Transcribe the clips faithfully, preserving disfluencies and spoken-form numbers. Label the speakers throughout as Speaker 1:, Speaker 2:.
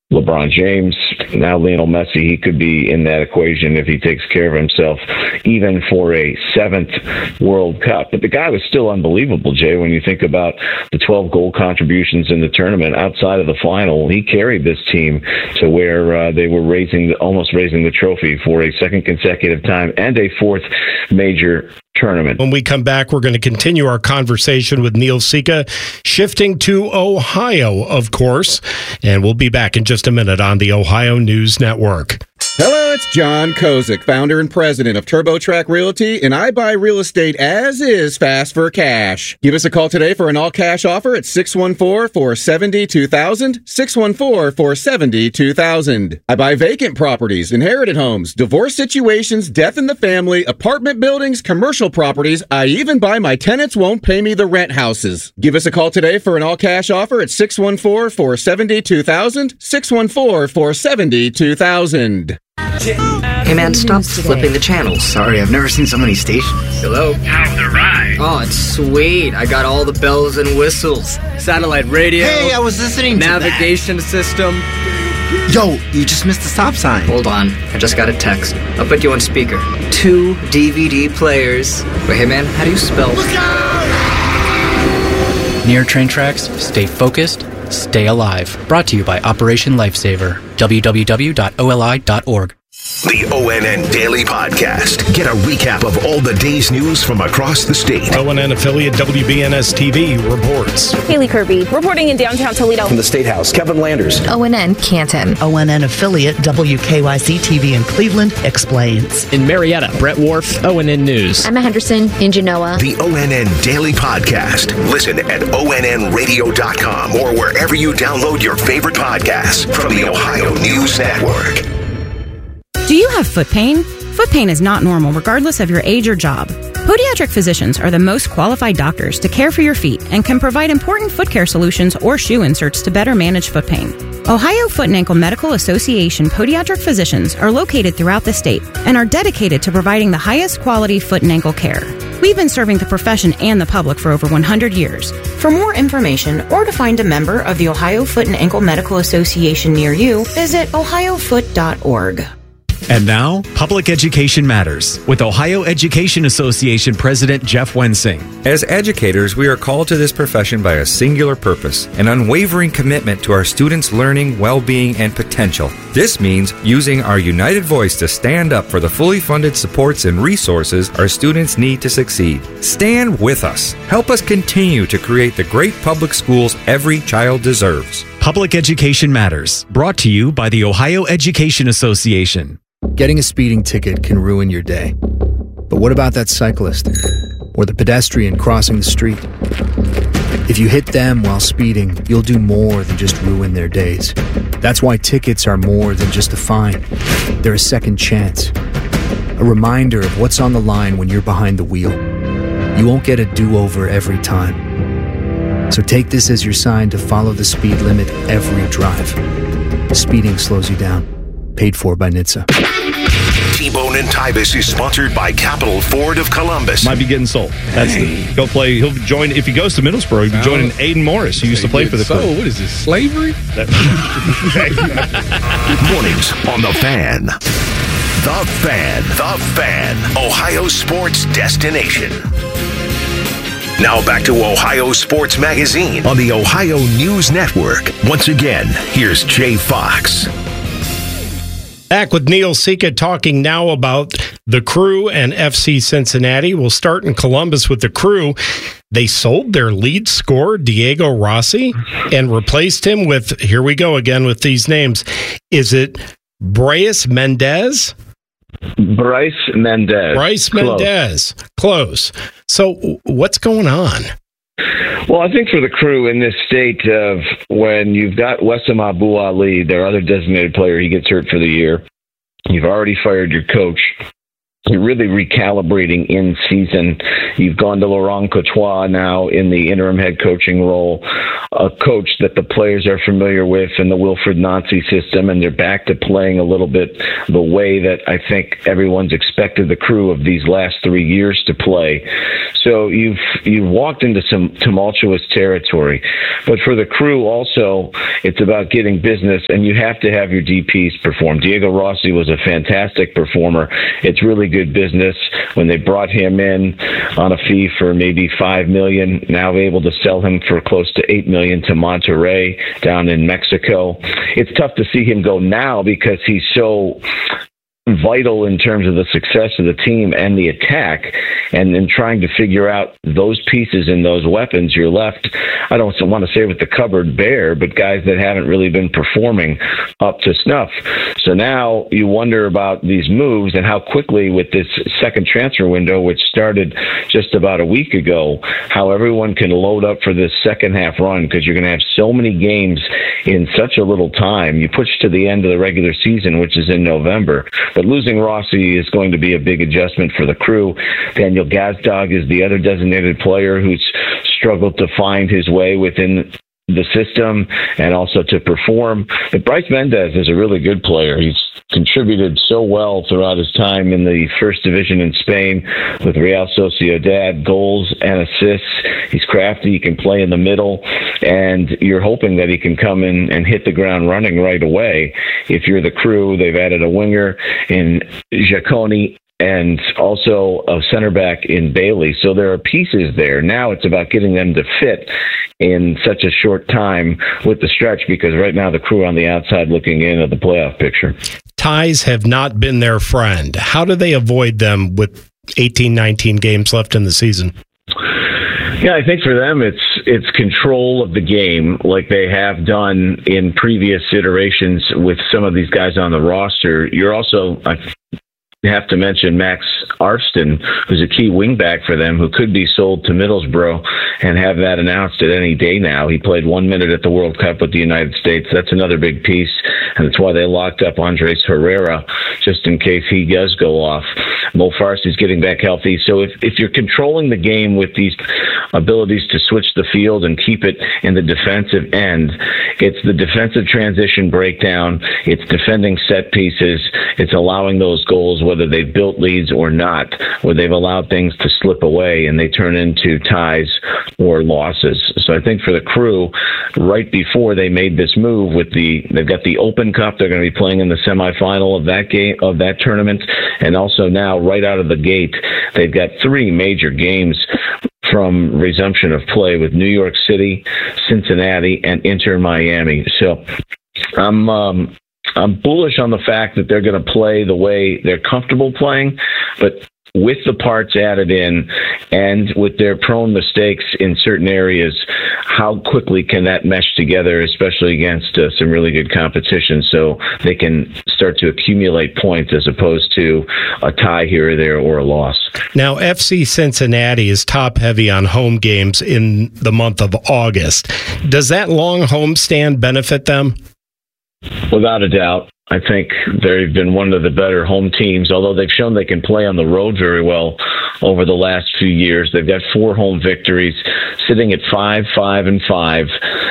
Speaker 1: LeBron James, now Lionel Messi. He could be in that equation if he takes care of himself, even for a seventh World Cup. But the guy was still unbelievable, Jay, when you think about the twelve goal contributions in the tournament outside of the final. He carried this team to where uh, they were raising, almost raising the trophy for a second consecutive time and a fourth major tournament.
Speaker 2: When we come back, we're going to continue our conversation with Neil Sika, shifting to Ohio, of course, and we'll be back in just a minute on the Ohio News Network.
Speaker 3: Hello, it's John Kozik, founder and president of TurboTrack Realty, and I buy real estate as is, fast for cash. Give us a call today for an all-cash offer at six one four, four seven zero, two thousand, six one four, four seven zero, two thousand. I buy vacant properties, inherited homes, divorce situations, death in the family, apartment buildings, commercial properties. I even buy my tenants won't pay me the rent houses. Give us a call today for an all-cash offer at six one four, four seven zero, two thousand, six one four, four seven zero, two thousand.
Speaker 4: Hey man, stop flipping the channels.
Speaker 5: Sorry, I've never seen so many stations.
Speaker 4: Hello?
Speaker 5: How's the ride?
Speaker 4: Oh, it's sweet. I got all the bells and whistles. Satellite radio.
Speaker 5: Hey, I was listening to
Speaker 4: navigation
Speaker 5: that.
Speaker 4: system.
Speaker 5: Yo, you just missed the stop sign.
Speaker 4: Hold on, I just got a text. I'll put you on speaker. Two D V D players. Wait, hey man, how do you spell?
Speaker 5: Look out!
Speaker 6: Near train tracks, stay focused, stay alive. Brought to you by Operation Lifesaver. w w w dot o l i dot org.
Speaker 7: The O N N Daily Podcast. Get a recap of all the day's news from across the state.
Speaker 2: O N N affiliate W B N S T V reports.
Speaker 8: Haley Kirby reporting in downtown Toledo.
Speaker 9: From the State House, Kevin Landers.
Speaker 10: O N N Canton.
Speaker 11: O N N affiliate W K Y C T V in Cleveland explains.
Speaker 12: In Marietta, Brett Wharf, O N N News.
Speaker 13: Emma Henderson in Genoa.
Speaker 7: The O N N Daily Podcast. Listen at O N N radio dot com or wherever you download your favorite podcasts from the Ohio News Network.
Speaker 14: Do you have foot pain? Foot pain is not normal regardless of your age or job. Podiatric physicians are the most qualified doctors to care for your feet and can provide important foot care solutions or shoe inserts to better manage foot pain. Ohio Foot and Ankle Medical Association podiatric physicians are located throughout the state and are dedicated to providing the highest quality foot and ankle care. We've been serving the profession and the public for over one hundred years. For more information or to find a member of the Ohio Foot and Ankle Medical Association near you, visit ohio foot dot org.
Speaker 15: And now, Public Education Matters with Ohio Education Association President Jeff Wensing.
Speaker 16: As educators, we are called to this profession by a singular purpose, an unwavering commitment to our students' learning, well-being, and potential. This means using our united voice to stand up for the fully funded supports and resources our students need to succeed. Stand with us. Help us continue to create the great public schools every child deserves.
Speaker 15: Public Education Matters, brought to you by the Ohio Education Association.
Speaker 17: Getting a speeding ticket can ruin your day. But what about that cyclist? Or the pedestrian crossing the street? If you hit them while speeding, you'll do more than just ruin their days. That's why tickets are more than just a fine. They're a second chance. A reminder of what's on the line when you're behind the wheel. You won't get a do-over every time. So take this as your sign to follow the speed limit every drive. Speeding slows you down. Paid for by N H T S A.
Speaker 7: T-Bone and Tybus is sponsored by Capital Ford of Columbus.
Speaker 18: Might be getting sold. That's the, go play. He'll join if he goes to Middlesbrough. He'll be joining Aiden Morris, who used to play for the Crew.
Speaker 19: So what is this, slavery?
Speaker 7: Mornings on the Fan. The Fan. The Fan. Ohio sports destination. Now back to Ohio Sports Magazine on the Ohio News Network. Once again, here's Jay Fox.
Speaker 2: Back with Neil Sika talking now about the Crew and F C Cincinnati. We'll start in Columbus with the Crew. They sold their lead scorer, Diego Rossi, and replaced him with, here we go again with these names. Is it Bryce Mendez?
Speaker 1: Bryce Mendez.
Speaker 2: Bryce Mendez. Close. Close. So what's going on?
Speaker 1: Well, I think for the Crew in this state of when you've got Wessam Abu Ali, their other designated player, he gets hurt for the year. You've already fired your coach. You're really recalibrating in season. You've gone to Laurent Courtois now in the interim head coaching role, a coach that the players are familiar with in the Wilfried Nancy system, and they're back to playing a little bit the way that I think everyone's expected the Crew of these last three years to play. So you've you've walked into some tumultuous territory. But for the Crew also, it's about getting business, and you have to have your D Ps perform. Diego Rossi was a fantastic performer. It's really good business when they brought him in on a fee for maybe five million dollars, now able to sell him for close to eight million dollars to Monterrey down in Mexico. It's tough to see him go now because he's so vital in terms of the success of the team and the attack, and then trying to figure out those pieces and those weapons, you're left, I don't want to say with the cupboard bare, but guys that haven't really been performing up to snuff. So now you wonder about these moves and how quickly with this second transfer window, which started just about a week ago, how everyone can load up for this second half run, because you're going to have so many games in such a little time. You push to the end of the regular season, which is in November. But losing Rossi is going to be a big adjustment for the Crew. Daniel Gazdag is the other designated player who's struggled to find his way within the system and also to perform. But Bryce Mendez is a really good player. He's contributed so well throughout his time in the first division in Spain with Real Sociedad, goals and assists. He's crafty. He can play in the middle, and you're hoping that he can come in and hit the ground running right away. If you're the Crew, they've added a winger in Giaconi and also a center back in Bailey. So there are pieces there. Now it's about getting them to fit in such a short time with the stretch, because right now the Crew on the outside looking in at the playoff picture.
Speaker 2: Ties have not been their friend. How do they avoid them with eighteen, nineteen games left in the season?
Speaker 1: Yeah, I think for them it's it's control of the game, like they have done in previous iterations with some of these guys on the roster. You're also, I have to mention Max Arston, who's a key wingback for them, who could be sold to Middlesbrough and have that announced at any day now. He played one minute at the World Cup with the United States. That's another big piece, and that's why they locked up Andres Herrera, just in case he does go off. Mo Farsi's getting back healthy. So if, if you're controlling the game with these abilities to switch the field and keep it in the defensive end, it's the defensive transition breakdown, it's defending set pieces, it's allowing those goals, whether they've built leads or not, where they've allowed things to slip away and they turn into ties or losses. So I think for the Crew, right before they made this move with the, they've got the Open Cup, they're going to be playing in the semifinal of that game, of that tournament, and also now right out of the gate, they've got three major games from resumption of play with New York City, Cincinnati, and Inter Miami. So I'm um, I'm bullish on the fact that they're going to play the way they're comfortable playing, but with the parts added in and with their prone mistakes in certain areas, how quickly can that mesh together, especially against uh, some really good competition, so they can start to accumulate points as opposed to a tie here or there or a loss.
Speaker 2: Now, F C Cincinnati is top-heavy on home games in the month of August. Does that long homestand benefit them?
Speaker 1: Without a doubt. I think they've been one of the better home teams, although they've shown they can play on the road very well over the last few years. They've got four home victories, sitting at five, five, and five.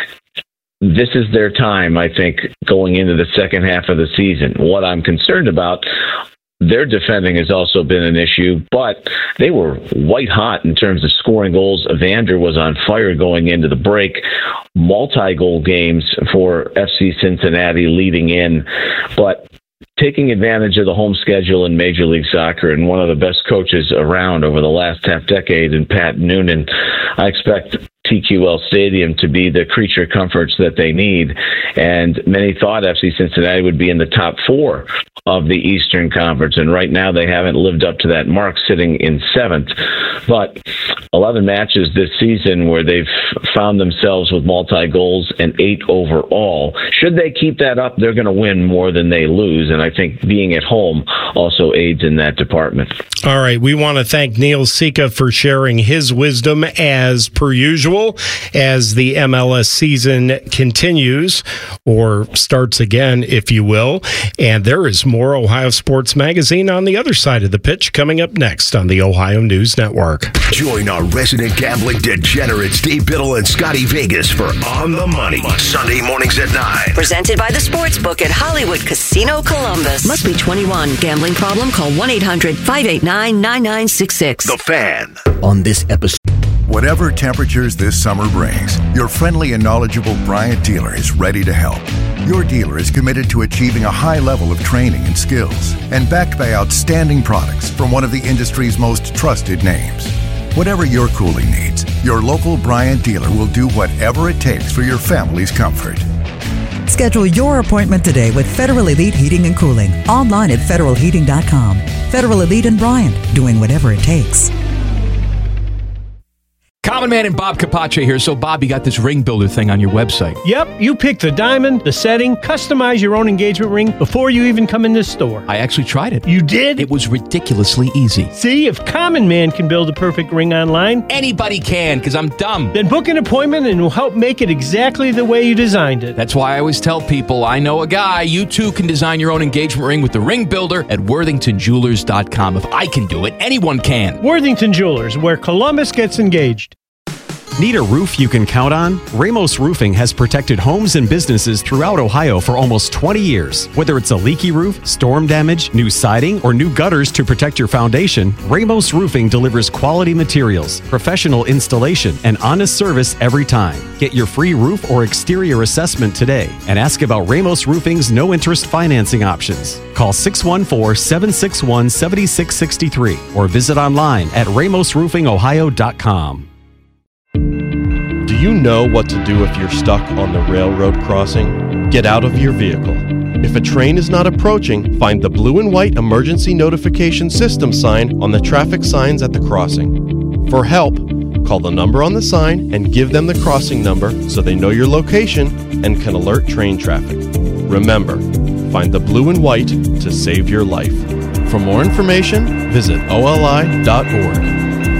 Speaker 1: This is their time, I think, going into the second half of the season. What I'm concerned about, their defending has also been an issue, but they were white hot in terms of scoring goals. Evander was on fire going into the break. Multi-goal games for F C Cincinnati leading in, but taking advantage of the home schedule in Major League Soccer and one of the best coaches around over the last half decade in Pat Noonan, I expect T Q L Stadium to be the creature comforts that they need. And many thought F C Cincinnati would be in the top four of the Eastern Conference, and right now they haven't lived up to that mark, sitting in seventh. But eleven matches this season where they've found themselves with multi-goals and eight overall. Should they keep that up, they're going to win more than they lose, and I think being at home also aids in that department.
Speaker 2: All right, we want to thank Neil Sika for sharing his wisdom as per usual as the M L S season continues, or starts again, if you will, and there is more more Ohio Sports Magazine on the other side of the pitch coming up next on the Ohio News Network.
Speaker 7: Join our resident gambling degenerates Dave Biddle and Scotty Vegas for On the Money, Sunday mornings at nine.
Speaker 9: Presented by the Sportsbook at Hollywood Casino Columbus. Must be twenty-one. Gambling problem? Call one eight hundred five eight nine nine nine six six.
Speaker 7: The Fan.
Speaker 10: On this episode.
Speaker 13: Whatever temperatures this summer brings, your friendly and knowledgeable Bryant dealer is ready to help. Your dealer is committed to achieving a high level of training and skills, and backed by outstanding products from one of the industry's most trusted names. Whatever your cooling needs, your local Bryant dealer will do whatever it takes for your family's comfort.
Speaker 19: Schedule your appointment today with Federal Elite Heating and Cooling. Online at federal heating dot com. Federal Elite and Bryant, doing whatever it takes.
Speaker 20: Common Man and Bob Capace here. So, Bob, you got this ring builder thing on your website.
Speaker 21: Yep, you pick the diamond, the setting, customize your own engagement ring before you even come in this store.
Speaker 20: I actually tried it.
Speaker 21: You did?
Speaker 20: It was ridiculously easy.
Speaker 21: See, if Common Man can build a perfect ring online,
Speaker 20: anybody can, because I'm dumb.
Speaker 21: Then book an appointment and we'll help make it exactly the way you designed it.
Speaker 20: That's why I always tell people, I know a guy. You too can design your own engagement ring with the ring builder at worthington jewelers dot com. If I can do it, anyone can.
Speaker 21: Worthington Jewelers, where Columbus gets engaged.
Speaker 15: Need a roof you can count on? Ramos Roofing has protected homes and businesses throughout Ohio for almost twenty years. Whether it's a leaky roof, storm damage, new siding, or new gutters to protect your foundation, Ramos Roofing delivers quality materials, professional installation, and honest service every time. Get your free roof or exterior assessment today and ask about Ramos Roofing's no-interest financing options. Call six one four, seven six one, seven six six three or visit online at ramos roofing ohio dot com.
Speaker 22: Do you know what to do if you're stuck on the railroad crossing? Get out of your vehicle. If a train is not approaching, find the blue and white emergency notification system sign on the traffic signs at the crossing. For help, call the number on the sign and give them the crossing number so they know your location and can alert train traffic. Remember, find the blue and white to save your life. For more information, visit O L I dot org.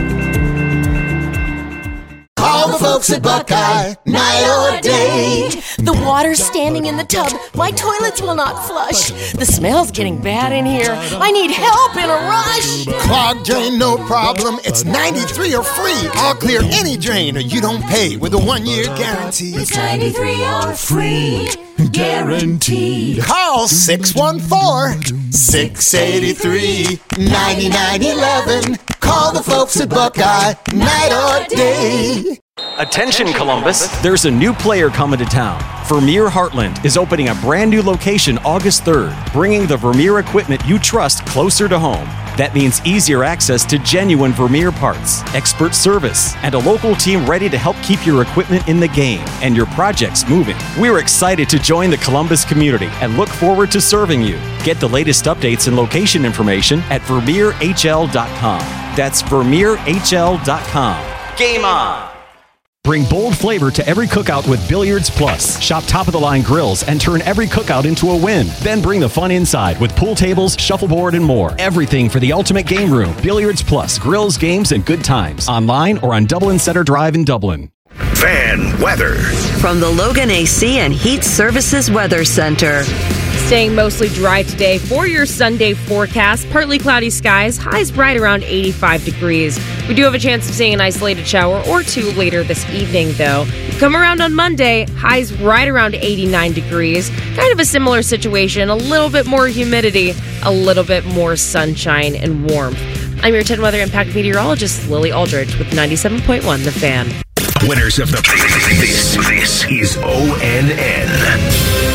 Speaker 23: Call the folks at Buckeye, night or day.
Speaker 24: The water's standing in the tub. My toilets will not flush. The smell's getting bad in here. I need help in a rush.
Speaker 23: Clogged drain, no problem. It's ninety-three or free. I'll clear any drain or you don't pay with a one-year guarantee.
Speaker 24: It's ninety-three or free. Guaranteed.
Speaker 23: Call six one four, six eight three, nine nine one one. Call the folks at Buckeye, night or day.
Speaker 15: Attention Columbus, there's a new player coming to town. Vermeer Heartland is opening a brand new location August third, bringing the Vermeer equipment you trust closer to home. That means easier access to genuine Vermeer parts, expert service, and a local team ready to help keep your equipment in the game and your projects moving. We're excited to join the Columbus community and look forward to serving you. Get the latest updates and location information at vermeer h l dot com. That's vermeer h l dot com. Game on! Bring bold flavor to every cookout with Billiards Plus. Shop top-of-the-line grills and turn every cookout into a win. Then bring the fun inside with pool tables, shuffleboard, and more. Everything for the ultimate game room. Billiards Plus. Grills, games, and good times. Online or on Dublin Center Drive in Dublin.
Speaker 7: Fan weather.
Speaker 9: From the Logan A C and Heat Services Weather Center.
Speaker 8: Staying mostly dry today for your Sunday forecast. Partly cloudy skies, highs right around eighty-five degrees. We do have a chance of seeing an isolated shower or two later this evening, though. Come around on Monday, highs right around eighty-nine degrees. Kind of a similar situation, a little bit more humidity, a little bit more sunshine and warmth. I'm your ten Weather Impact meteorologist, Lily Aldridge, with ninety-seven point one The Fan.
Speaker 7: Winners of the this, this is O N N.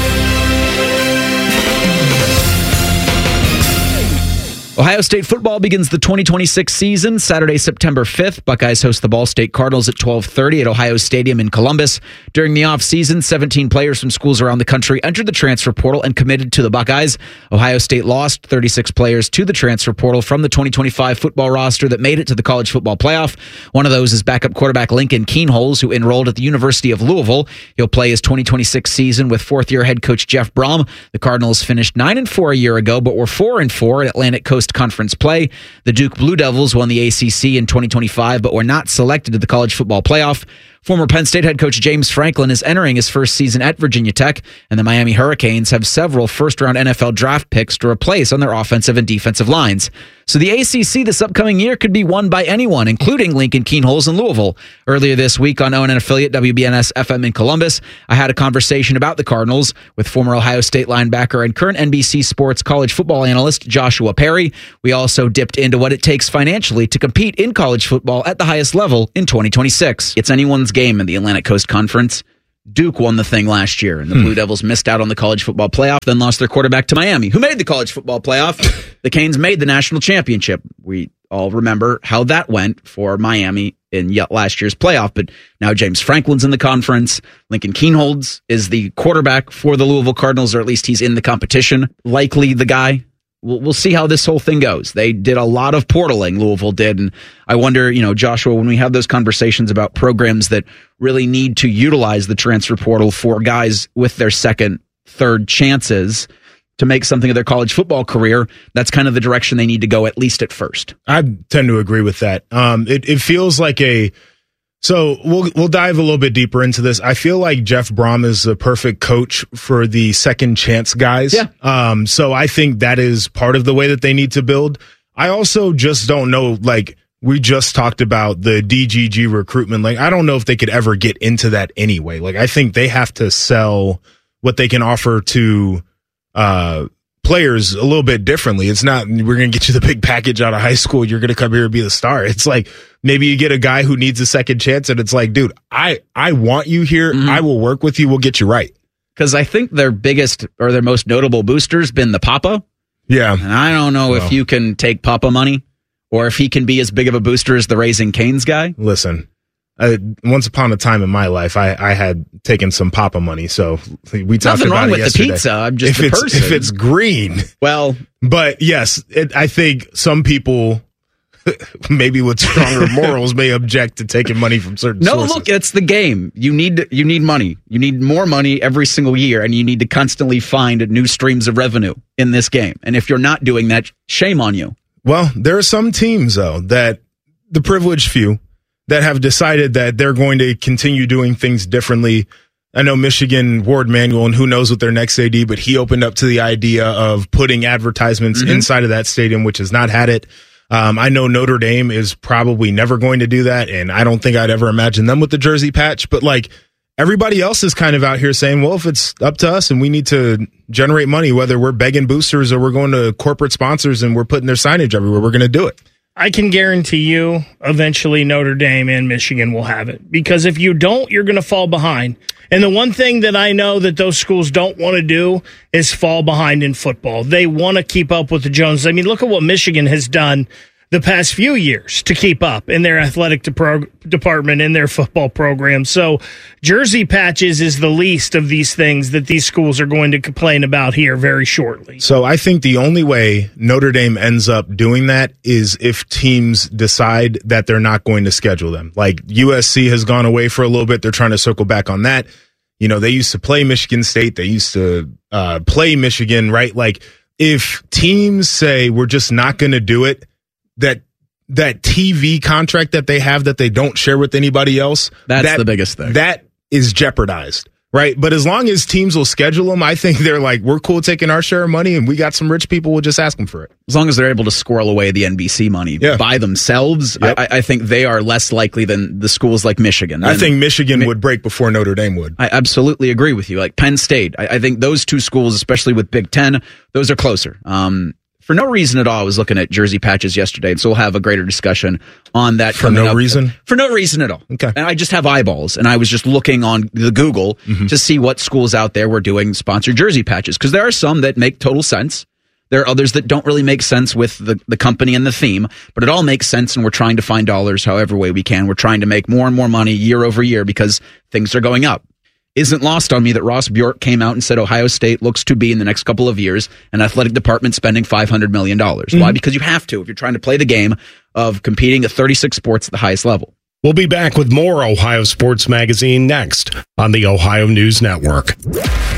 Speaker 25: Ohio State football begins the twenty twenty-six season Saturday, September fifth. Buckeyes host the Ball State Cardinals at twelve thirty at Ohio Stadium in Columbus. During the offseason, seventeen players from schools around the country entered the transfer portal and committed to the Buckeyes. Ohio State lost thirty-six players to the transfer portal from the twenty twenty-five football roster that made it to the college football playoff. One of those is backup quarterback Lincoln Keenholz, who enrolled at the University of Louisville. He'll play his twenty twenty-six season with fourth-year head coach Jeff Brom. The Cardinals finished nine and four a year ago, but were four and four in Atlantic Coast Conference play. The Duke Blue Devils won the A C C in twenty twenty-five, but were not selected to the college football playoff. Former Penn State head coach James Franklin is entering his first season at Virginia Tech, and the Miami Hurricanes have several first-round N F L draft picks to replace on their offensive and defensive lines. So the A C C this upcoming year could be won by anyone, including Lincoln Kienholz in Louisville. Earlier this week on O N N affiliate W B N S F M in Columbus, I had a conversation about the Cardinals with former Ohio State linebacker and current N B C Sports college football analyst Joshua Perry. We also dipped into what it takes financially to compete in college football at the highest level in twenty twenty-six. It's anyone's game in the Atlantic Coast Conference. Duke won the thing last year, and the hmm. Blue Devils missed out on the college football playoff, then lost their quarterback to Miami, who made the college football playoff. The Canes made the national championship. We all remember how that went for Miami in last year's playoff, but now James Franklin's in the conference. Lincoln Kienholz is the quarterback for the Louisville Cardinals, or at least he's in the competition. Likely the guy. We'll, we'll see how this whole thing goes. They did a lot of portaling, Louisville did, and I wonder, you know, Joshua, when we have those conversations about programs that really need to utilize the transfer portal for guys with their second, third chances to make something of their college football career, that's kind of the direction they need to go, at least at first.
Speaker 3: I tend to agree with that. Um, it, it feels like a So we'll we'll dive a little bit deeper into this. I feel like Jeff Brom is the perfect coach for the second chance guys.
Speaker 25: Yeah.
Speaker 3: Um, so I think that is part of the way that they need to build. I also just don't know, like, we just talked about the D G G recruitment. Like, I don't know if they could ever get into that anyway. Like, I think they have to sell what they can offer to uh, players a little bit differently. It's not, we're going to get you the big package out of high school. You're going to come here and be the star. It's like, maybe you get a guy who needs a second chance and it's like, dude, I, I want you here. Mm-hmm. I will work with you. We'll get you right.
Speaker 25: Because I think their biggest or their most notable booster's been the Papa.
Speaker 3: Yeah.
Speaker 25: And I don't know well. if you can take Papa money or if he can be as big of a booster as the Raising Cane's guy.
Speaker 3: Listen, uh, once upon a time in my life, I, I had taken some Papa money. So we talked
Speaker 25: Nothing
Speaker 3: about
Speaker 25: wrong
Speaker 3: it
Speaker 25: with
Speaker 3: yesterday.
Speaker 25: the pizza. I'm just
Speaker 3: if
Speaker 25: a
Speaker 3: it's,
Speaker 25: person.
Speaker 3: If it's green.
Speaker 25: Well.
Speaker 3: But yes, it, I think some people, maybe with stronger morals, may object to taking money from certain
Speaker 25: no,
Speaker 3: sources.
Speaker 25: Look, it's the game. You need you need money. You need more money every single year, and you need to constantly find new streams of revenue in this game. And if you're not doing that, shame on you.
Speaker 3: Well, there are some teams, though, that the privileged few that have decided that they're going to continue doing things differently. I know Michigan, Ward Manuel, and who knows what their next A D, but he opened up to the idea of putting advertisements mm-hmm. inside of that stadium, which has not had it. Um, I know Notre Dame is probably never going to do that, and I don't think I'd ever imagine them with the jersey patch. But, like, everybody else is kind of out here saying, well, if it's up to us and we need to generate money, whether we're begging boosters or we're going to corporate sponsors and we're putting their signage everywhere, we're going to do it.
Speaker 4: I can guarantee you eventually Notre Dame and Michigan will have it. Because if you don't, you're going to fall behind. And the one thing that I know that those schools don't want to do is fall behind in football. They want to keep up with the Joneses. I mean, look at what Michigan has done the past few years to keep up in their athletic depro- department, in their football program. So jersey patches is the least of these things that these schools are going to complain about here very shortly.
Speaker 3: So I think the only way Notre Dame ends up doing that is if teams decide that they're not going to schedule them. Like U S C has gone away for a little bit. They're trying to circle back on that. You know, they used to play Michigan State. They used to uh, play Michigan, right? Like if teams say we're just not going to do it, that that T V contract that they have that they don't share with anybody else,
Speaker 25: that's
Speaker 3: that,
Speaker 25: the biggest thing.
Speaker 3: That is jeopardized, right? But as long as teams will schedule them, I think they're like, we're cool taking our share of money and we got some rich people, we'll just ask them for it.
Speaker 25: As long as they're able to squirrel away the N B C money yeah. by themselves, yep. I, I think they are less likely than the schools like Michigan.
Speaker 3: I
Speaker 25: and
Speaker 3: think Michigan Mi- would break before Notre Dame would.
Speaker 25: I absolutely agree with you. Like Penn State, I, I think those two schools, especially with Big Ten, those are closer. Um, For no reason at all, I was looking at jersey patches yesterday, and so we'll have a greater discussion on that.
Speaker 3: For no
Speaker 25: up.
Speaker 3: reason?
Speaker 25: For no reason at all.
Speaker 3: Okay.
Speaker 25: And I just have eyeballs, and I was just looking on the Google mm-hmm. to see what schools out there were doing sponsored jersey patches, because there are some that make total sense. There are others that don't really make sense with the, the company and the theme, but it all makes sense, and we're trying to find dollars however way we can. We're trying to make more and more money year over year because things are going up. Isn't lost on me that Ross Bjork came out and said Ohio State looks to be in the next couple of years an athletic department spending five hundred million dollars. Mm-hmm. Why? Because you have to if you're trying to play the game of competing at thirty-six sports at the highest level.
Speaker 2: We'll be back with more Ohio Sports Magazine next on the Ohio News Network.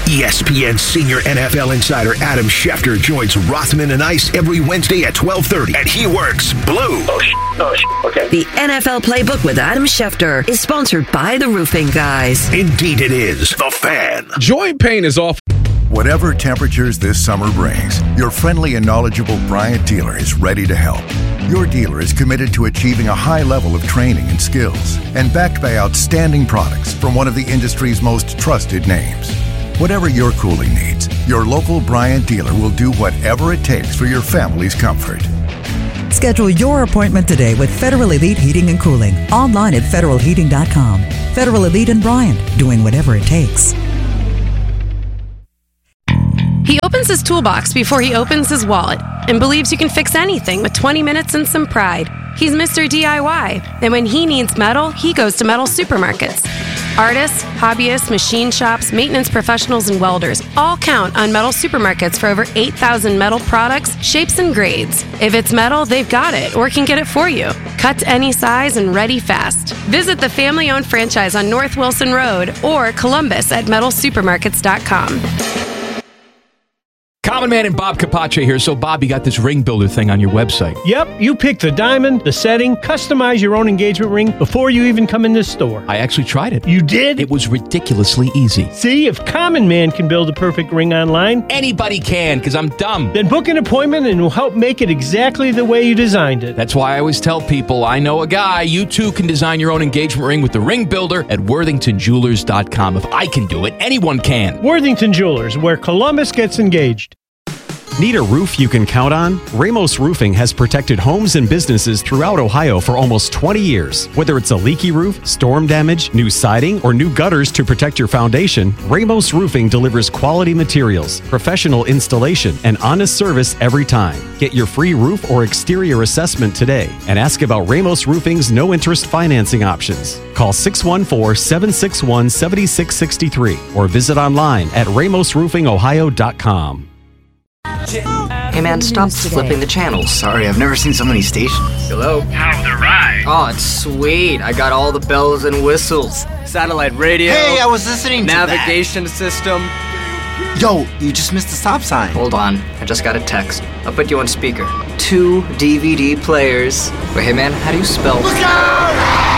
Speaker 7: E S P N senior N F L insider Adam Schefter joins Rothman and Ice every Wednesday at twelve thirty, and he works blue.
Speaker 9: Oh, sh- oh sh- okay. The N F L Playbook with Adam Schefter is sponsored by the Roofing Guys.
Speaker 7: Indeed it is. The Fan.
Speaker 5: Joint pain is off.
Speaker 13: Whatever temperatures this summer brings, your friendly and knowledgeable Bryant dealer is ready to help. Your dealer is committed to achieving a high level of training and skills, and backed by outstanding products from one of the industry's most trusted names. Whatever your cooling needs, your local Bryant dealer will do whatever it takes for your family's comfort.
Speaker 19: Schedule your appointment today with Federal Elite Heating and Cooling. Online at federal heating dot com. Federal Elite and Bryant, doing whatever it takes.
Speaker 6: He opens his toolbox before he opens his wallet and believes you can fix anything with twenty minutes and some pride. He's Mister D I Y, and when he needs metal, he goes to Metal Supermarkets. Artists, hobbyists, machine shops, maintenance professionals, and welders all count on Metal Supermarkets for over eight thousand metal products, shapes, and grades. If it's metal, they've got it or can get it for you. Cut to any size and ready fast. Visit the family-owned franchise on North Wilson Road or Columbus at metal supermarkets dot com.
Speaker 20: Common Man and Bob Capace here. So, Bob, you got this ring builder thing on your website.
Speaker 21: Yep, you pick the diamond, the setting, customize your own engagement ring before you even come in this store.
Speaker 20: I actually tried it.
Speaker 21: You did?
Speaker 20: It was ridiculously easy.
Speaker 21: See, if Common Man can build a perfect ring online,
Speaker 20: anybody can, because I'm dumb.
Speaker 21: Then book an appointment and we'll help make it exactly the way you designed it.
Speaker 20: That's why I always tell people, I know a guy. You too can design your own engagement ring with the ring builder at worthington jewelers dot com. If I can do it, anyone can.
Speaker 21: Worthington Jewelers, where Columbus gets engaged.
Speaker 10: Need a roof you can count on? Ramos Roofing has protected homes and businesses throughout Ohio for almost twenty years. Whether it's a leaky roof, storm damage, new siding, or new gutters to protect your foundation, Ramos Roofing delivers quality materials, professional installation, and honest service every time. Get your free roof or exterior assessment today and ask about Ramos Roofing's no-interest financing options. Call six one four, seven six one, seven six six three or visit online at ramos roofing ohio dot com.
Speaker 11: Hey man, stop flipping the channels. Sorry, I've never seen so many stations. Hello?
Speaker 12: How's the ride?
Speaker 11: Oh, it's sweet. I got all the bells and whistles. Satellite radio.
Speaker 12: Hey, I was listening to
Speaker 11: navigation system.
Speaker 12: Yo, you just missed the stop sign.
Speaker 11: Hold on, I just got a text. I'll put you on speaker. Two D V D players. Wait, hey man, how do you spell?
Speaker 12: Look out!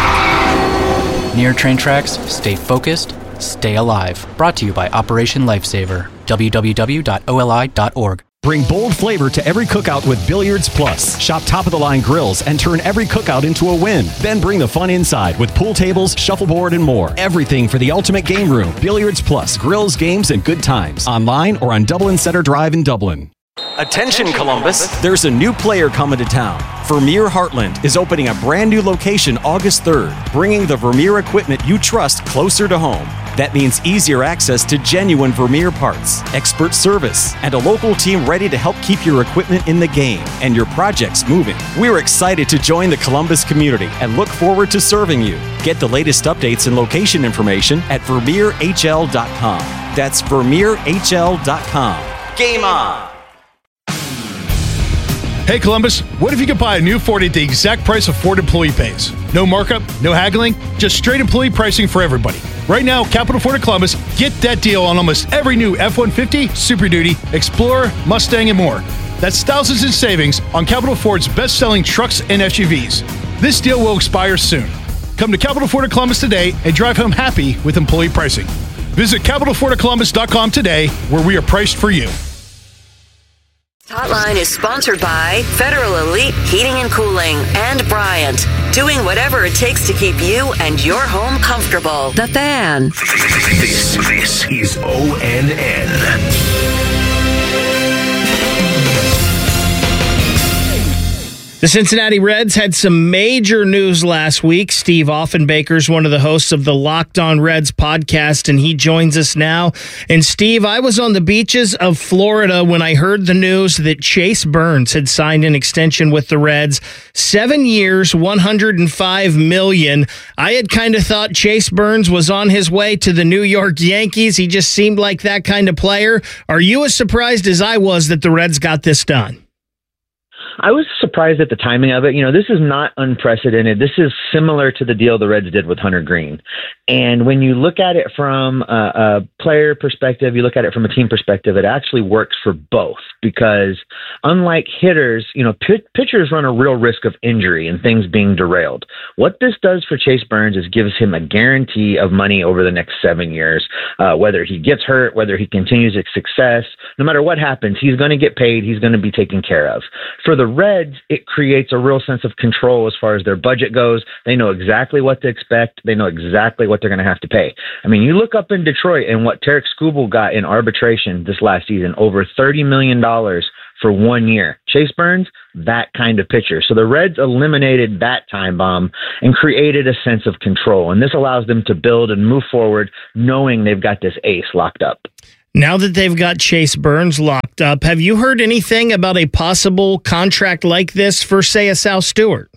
Speaker 26: Near train tracks, stay focused, stay alive. Brought to you by Operation Lifesaver. w w w dot o l i dot org.
Speaker 10: Bring bold flavor to every cookout with Billiards Plus. Shop top-of-the-line grills and turn every cookout into a win. Then bring the fun inside with pool tables, shuffleboard, and more. Everything for the ultimate game room. Billiards Plus. Grills, games, and good times. Online or on Dublin Center Drive in Dublin.
Speaker 15: Attention, Columbus. There's a new player coming to town. Vermeer Heartland is opening a brand new location August third, bringing the Vermeer equipment you trust closer to home. That means easier access to genuine Vermeer parts, expert service, and a local team ready to help keep your equipment in the game and your projects moving. We're excited to join the Columbus community and look forward to serving you. Get the latest updates and location information at vermeer h l dot com. That's vermeer h l dot com. Game on!
Speaker 27: Hey Columbus, what if you could buy a new Ford at the exact price a Ford employee pays? No markup, no haggling, just straight employee pricing for everybody. Right now, Capital Ford of Columbus, get that deal on almost every new F one fifty, Super Duty, Explorer, Mustang, and more. That's thousands in savings on Capital Ford's best-selling trucks and S U Vs. This deal will expire soon. Come to Capital Ford of Columbus today and drive home happy with employee pricing. Visit capital ford of columbus dot com today, where we are priced for you.
Speaker 9: Hotline is sponsored by Federal Elite Heating and Cooling and Bryant, doing whatever it takes to keep you and your home comfortable. The Fan.
Speaker 7: This, this is O N N.
Speaker 4: The Cincinnati Reds had some major news last week. Steve Offenbaker is one of the hosts of the Locked On Reds podcast, and he joins us now. And Steve, I was on the beaches of Florida when I heard the news that Chase Burns had signed an extension with the Reds. Seven years, one hundred five million dollars. I had kind of thought Chase Burns was on his way to the New York Yankees. He just seemed like that kind of player. Are you as surprised as I was that the Reds got this done?
Speaker 1: I was surprised at the timing of it. You know, this is not unprecedented. This is similar to the deal the Reds did with Hunter Green. And when you look at it from a, a player perspective, you look at it from a team perspective, it actually works for both because unlike hitters, you know, p- pitchers run a real risk of injury and things being derailed. What this does for Chase Burns is gives him a guarantee of money over the next seven years. Uh, whether he gets hurt, whether he continues his success, no matter what happens, he's going to get paid. He's going to be taken care of. For the Reds, it creates a real sense of control as far as their budget goes. They know exactly what to expect. They know exactly what they're going to have to pay. I mean, you look up in Detroit and what Tarek Skubal got in arbitration this last season, over thirty million dollars for one year. Chase Burns, that kind of pitcher. So the Reds eliminated that time bomb and created a sense of control. And this allows them to build and move forward knowing they've got this ace locked up.
Speaker 4: Now that they've got Chase Burns locked up, have you heard anything about a possible contract like this for, say, a Sal Stewart?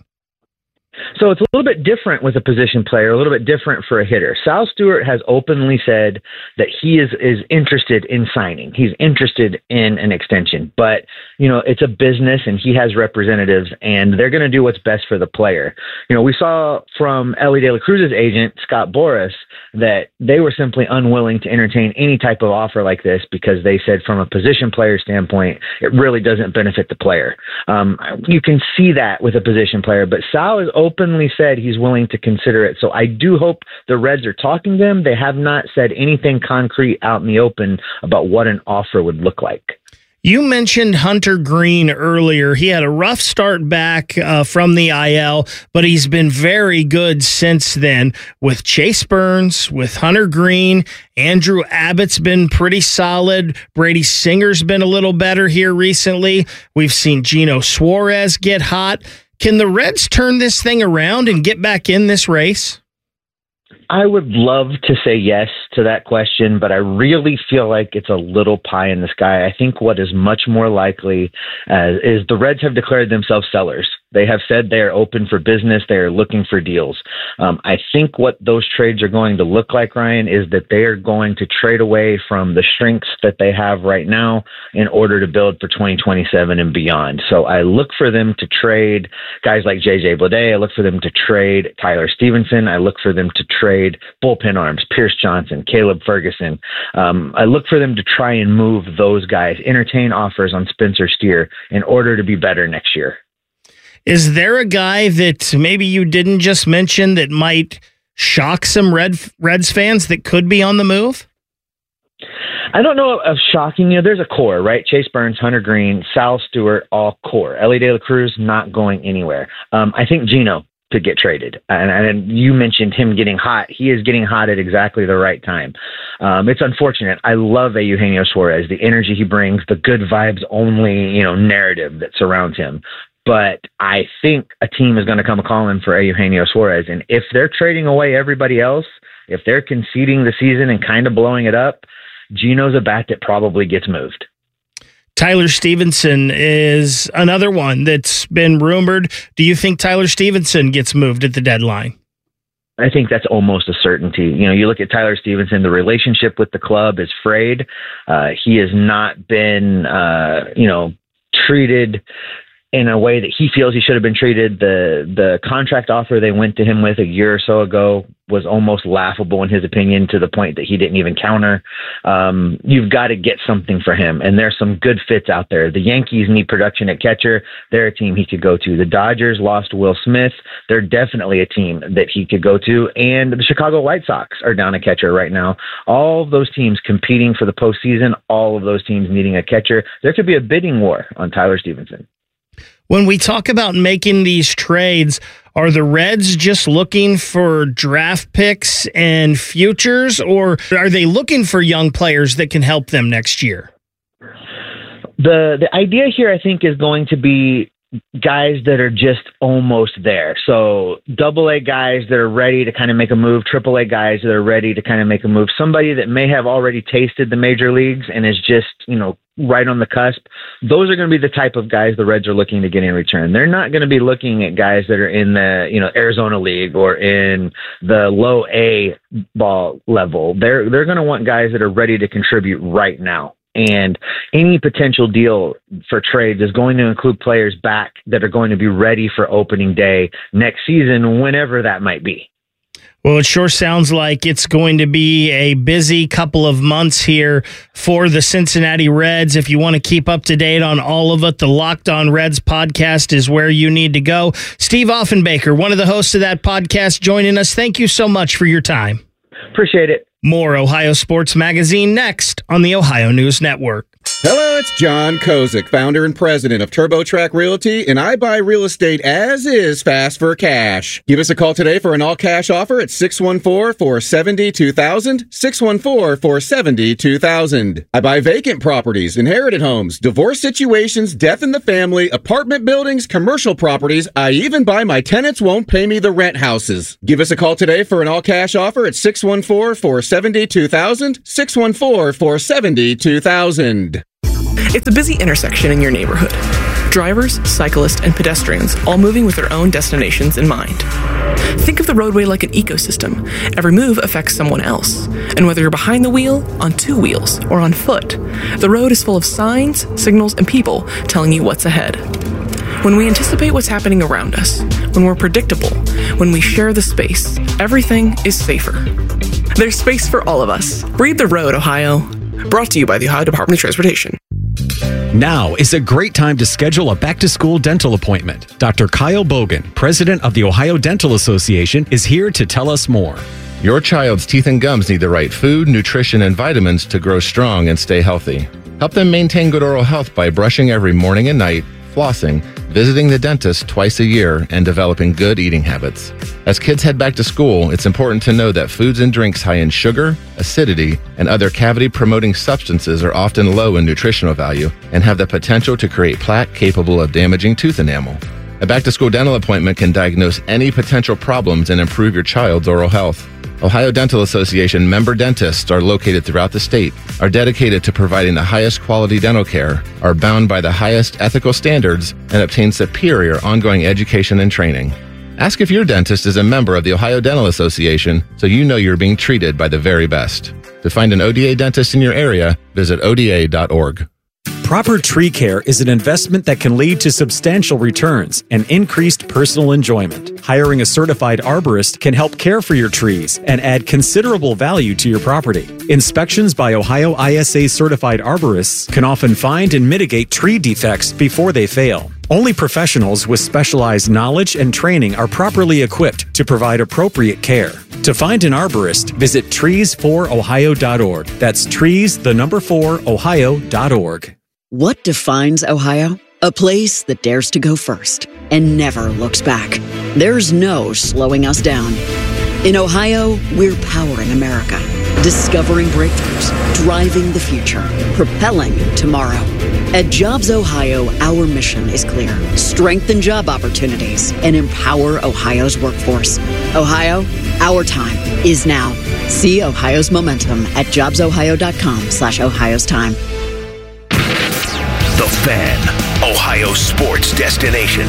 Speaker 1: So it's a little bit different with a position player, a little bit different for a hitter. Sal Stewart has openly said that he is, is interested in signing. He's interested in an extension. But, you know, it's a business and he has representatives and they're going to do what's best for the player. You know, we saw from Ellie De La Cruz's agent, Scott Boras, that they were simply unwilling to entertain any type of offer like this because they said from a position player standpoint, it really doesn't benefit the player. Um, you can see that with a position player, but Sal is openly said he's willing to consider it. So I do hope the Reds are talking to them. They have not said anything concrete out in the open about what an offer would look like.
Speaker 4: You mentioned Hunter Green earlier. He had a rough start back uh, from the I L, but he's been very good since then with Chase Burns, with Hunter Green. Andrew Abbott's been pretty solid. Brady Singer's been a little better here recently. We've seen Gino Suarez get hot. Can the Reds turn this thing around and get back in this race?
Speaker 1: I would love to say yes to that question, but I really feel like it's a little pie in the sky. I think what is much more likely uh, is the Reds have declared themselves sellers. They have said they are open for business. They are looking for deals. Um, I think what those trades are going to look like, Ryan, is that they are going to trade away from the strengths that they have right now in order to build for twenty twenty-seven and beyond. So I look for them to trade guys like J J Bleday. I look for them to trade Tyler Stevenson. I look for them to trade bullpen arms, Pierce Johnson, Caleb Ferguson. Um, I look for them to try and move those guys, entertain offers on Spencer Steer in order to be better next year.
Speaker 4: Is there a guy that maybe you didn't just mention that might shock some Red Reds fans that could be on the move?
Speaker 1: I don't know of shocking. You know, there's a core, right? Chase Burns, Hunter Green, Sal Stewart, all core. Ellie De La Cruz not going anywhere. Um, I think Gino could get traded. And, and you mentioned him getting hot. He is getting hot at exactly the right time. Um, it's unfortunate. I love Eugenio Suarez, the energy he brings, the good vibes only, you know, narrative that surrounds him. But I think a team is going to come calling for Eugenio Suarez. And if they're trading away everybody else, if they're conceding the season and kind of blowing it up, Gino's a bat that probably gets moved.
Speaker 4: Tyler Stevenson is another one that's been rumored. Do you think Tyler Stevenson gets moved at the deadline?
Speaker 1: I think that's almost a certainty. You know, you look at Tyler Stevenson, the relationship with the club is frayed. Uh, he has not been, uh, you know, treated in a way that he feels he should have been treated. The the contract offer they went to him with a year or so ago was almost laughable in his opinion, to the point that he didn't even counter. Um, you've got to get something for him, and there's some good fits out there. The Yankees need production at catcher. They're a team he could go to. The Dodgers lost Will Smith. They're definitely a team that he could go to. And the Chicago White Sox are down a catcher right now. All of those teams competing for the postseason, all of those teams needing a catcher. There could be a bidding war on Tyler Stevenson.
Speaker 4: When we talk about making these trades, are the Reds just looking for draft picks and futures, or are they looking for young players that can help them next year?
Speaker 1: The the idea here, I think, is going to be guys that are just almost there. So double A guys that are ready to kind of make a move, triple A guys that are ready to kind of make a move, somebody that may have already tasted the major leagues and is just, you know, right on the cusp. Those are going to be the type of guys the Reds are looking to get in return. They're not going to be looking at guys that are in the, you know, Arizona League or in the low A ball level. They're, they're going to want guys that are ready to contribute right now. And any potential deal for trades is going to include players back that are going to be ready for opening day next season, whenever that might be.
Speaker 4: Well, it sure sounds like it's going to be a busy couple of months here for the Cincinnati Reds. If you want to keep up to date on all of it, the Locked On Reds podcast is where you need to go. Steve Offenbaker, one of the hosts of that podcast, joining us. Thank you so much for your time.
Speaker 1: Appreciate it.
Speaker 4: More Ohio Sports Magazine next on the Ohio News Network.
Speaker 5: Hello, it's John Kozik, founder and president of TurboTrack Realty, and I buy real estate as is fast for cash. Give us a call today for an all-cash offer at six one four, four seven zero, two thousand, six one four, four seven zero, two thousand. I buy vacant properties, inherited homes, divorce situations, death in the family, apartment buildings, commercial properties. I even buy my tenants won't pay me the rent houses. Give us a call today for an all-cash offer at six one four, four seven zero, two thousand, six one four, four seven zero, two thousand.
Speaker 14: It's a busy intersection in your neighborhood. Drivers, cyclists, and pedestrians all moving with their own destinations in mind. Think of the roadway like an ecosystem. Every move affects someone else. And whether you're behind the wheel, on two wheels, or on foot, the road is full of signs, signals, and people telling you what's ahead. When we anticipate what's happening around us, when we're predictable, when we share the space, everything is safer. There's space for all of us. Breathe the road, Ohio. Brought to you by the Ohio Department of Transportation.
Speaker 10: Now is a great time to schedule a back-to-school dental appointment. Doctor Kyle Bogan, president of the Ohio Dental Association, is here to tell us more.
Speaker 16: Your child's teeth and gums need the right food, nutrition, and vitamins to grow strong and stay healthy. Help them maintain good oral health by brushing every morning and night, flossing, visiting the dentist twice a year, and developing good eating habits. As kids head back to school, it's important to know that foods and drinks high in sugar, acidity, and other cavity-promoting substances are often low in nutritional value and have the potential to create plaque capable of damaging tooth enamel. A back-to-school dental appointment can diagnose any potential problems and improve your child's oral health. Ohio Dental Association member dentists are located throughout the state, are dedicated to providing the highest quality dental care, are bound by the highest ethical standards, and obtain superior ongoing education and training. Ask if your dentist is a member of the Ohio Dental Association so you know you're being treated by the very best. To find an O D A dentist in your area, visit O D A dot org.
Speaker 10: Proper tree care is an investment that can lead to substantial returns and increased personal enjoyment. Hiring a certified arborist can help care for your trees and add considerable value to your property. Inspections by Ohio I S A certified arborists can often find and mitigate tree defects before they fail. Only professionals with specialized knowledge and training are properly equipped to provide appropriate care. To find an arborist, visit trees for ohio dot org. That's trees, the number four, ohio dot org.
Speaker 17: What defines Ohio? A place that dares to go first and never looks back. There's no slowing us down. In Ohio, we're powering America, discovering breakthroughs, driving the future, propelling tomorrow. At Jobs Ohio, our mission is clear. Strengthen job opportunities and empower Ohio's workforce. Ohio, our time is now. See Ohio's momentum at jobs ohio dot com slash Ohio's time.
Speaker 7: The Fan, Ohio sports destination.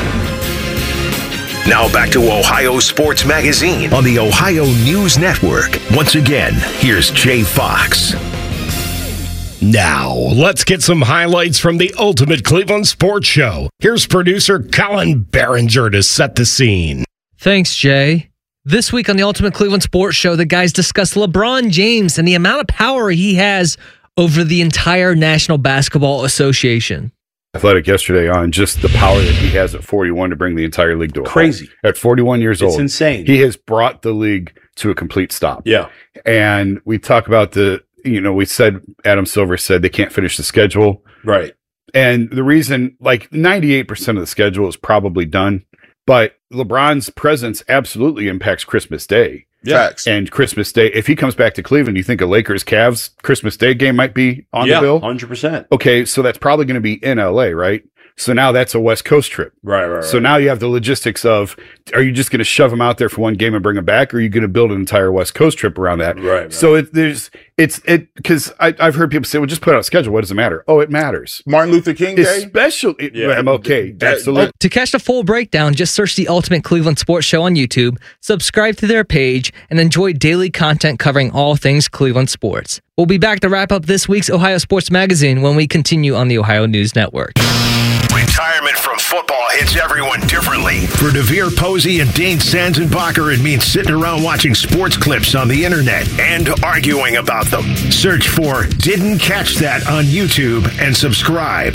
Speaker 7: Now back to Ohio Sports Magazine on the Ohio News Network. Once again, here's Jay Fox.
Speaker 2: Now, let's get some highlights from the Ultimate Cleveland Sports Show. Here's producer Colin Behringer to set the scene.
Speaker 18: Thanks, Jay. This week on the Ultimate Cleveland Sports Show, the guys discuss LeBron James and the amount of power he has over the entire National Basketball Association.
Speaker 22: Athletic yesterday on just the power that he has at forty-one to bring the entire league to a
Speaker 24: crazy.
Speaker 22: Halt. At forty-one years
Speaker 24: it's
Speaker 22: old.
Speaker 24: It's insane.
Speaker 22: He has brought the league to a complete stop.
Speaker 24: Yeah.
Speaker 22: And we talk about the, you know, we said, Adam Silver said they can't finish the schedule.
Speaker 24: Right.
Speaker 22: And the reason, like ninety-eight percent of the schedule is probably done, but LeBron's presence absolutely impacts Christmas Day.
Speaker 24: Yeah.
Speaker 22: Facts. And Christmas Day, if he comes back to Cleveland, you think a Lakers Cavs Christmas Day game might be on
Speaker 24: yeah,
Speaker 22: the bill?
Speaker 24: one hundred percent.
Speaker 22: Okay, so that's probably going to be in L A, right? So now that's a West Coast trip.
Speaker 3: Right, right, right.
Speaker 22: So now you have the logistics of, are you just going to shove them out there for one game and bring them back? Or are you going to build an entire West Coast trip around that?
Speaker 3: Right. right.
Speaker 22: So it, there's, it's, it, because I've heard people say, well, just put out a schedule. What does it matter? Oh, it matters.
Speaker 3: Martin Luther King Day?
Speaker 22: Especially,
Speaker 3: Yeah.
Speaker 22: I'm okay.
Speaker 3: That-
Speaker 22: Absolutely.
Speaker 18: To catch the full breakdown, just search the Ultimate Cleveland Sports Show on YouTube, subscribe to their page, and enjoy daily content covering all things Cleveland sports. We'll be back to wrap up this week's Ohio Sports Magazine when we continue on the Ohio News Network.
Speaker 7: Retirement from football hits everyone differently. For DeVere Posey and Dane Sanzenbacher, it means sitting around watching sports clips on the internet and arguing about them. Search for Didn't Catch That on YouTube and subscribe.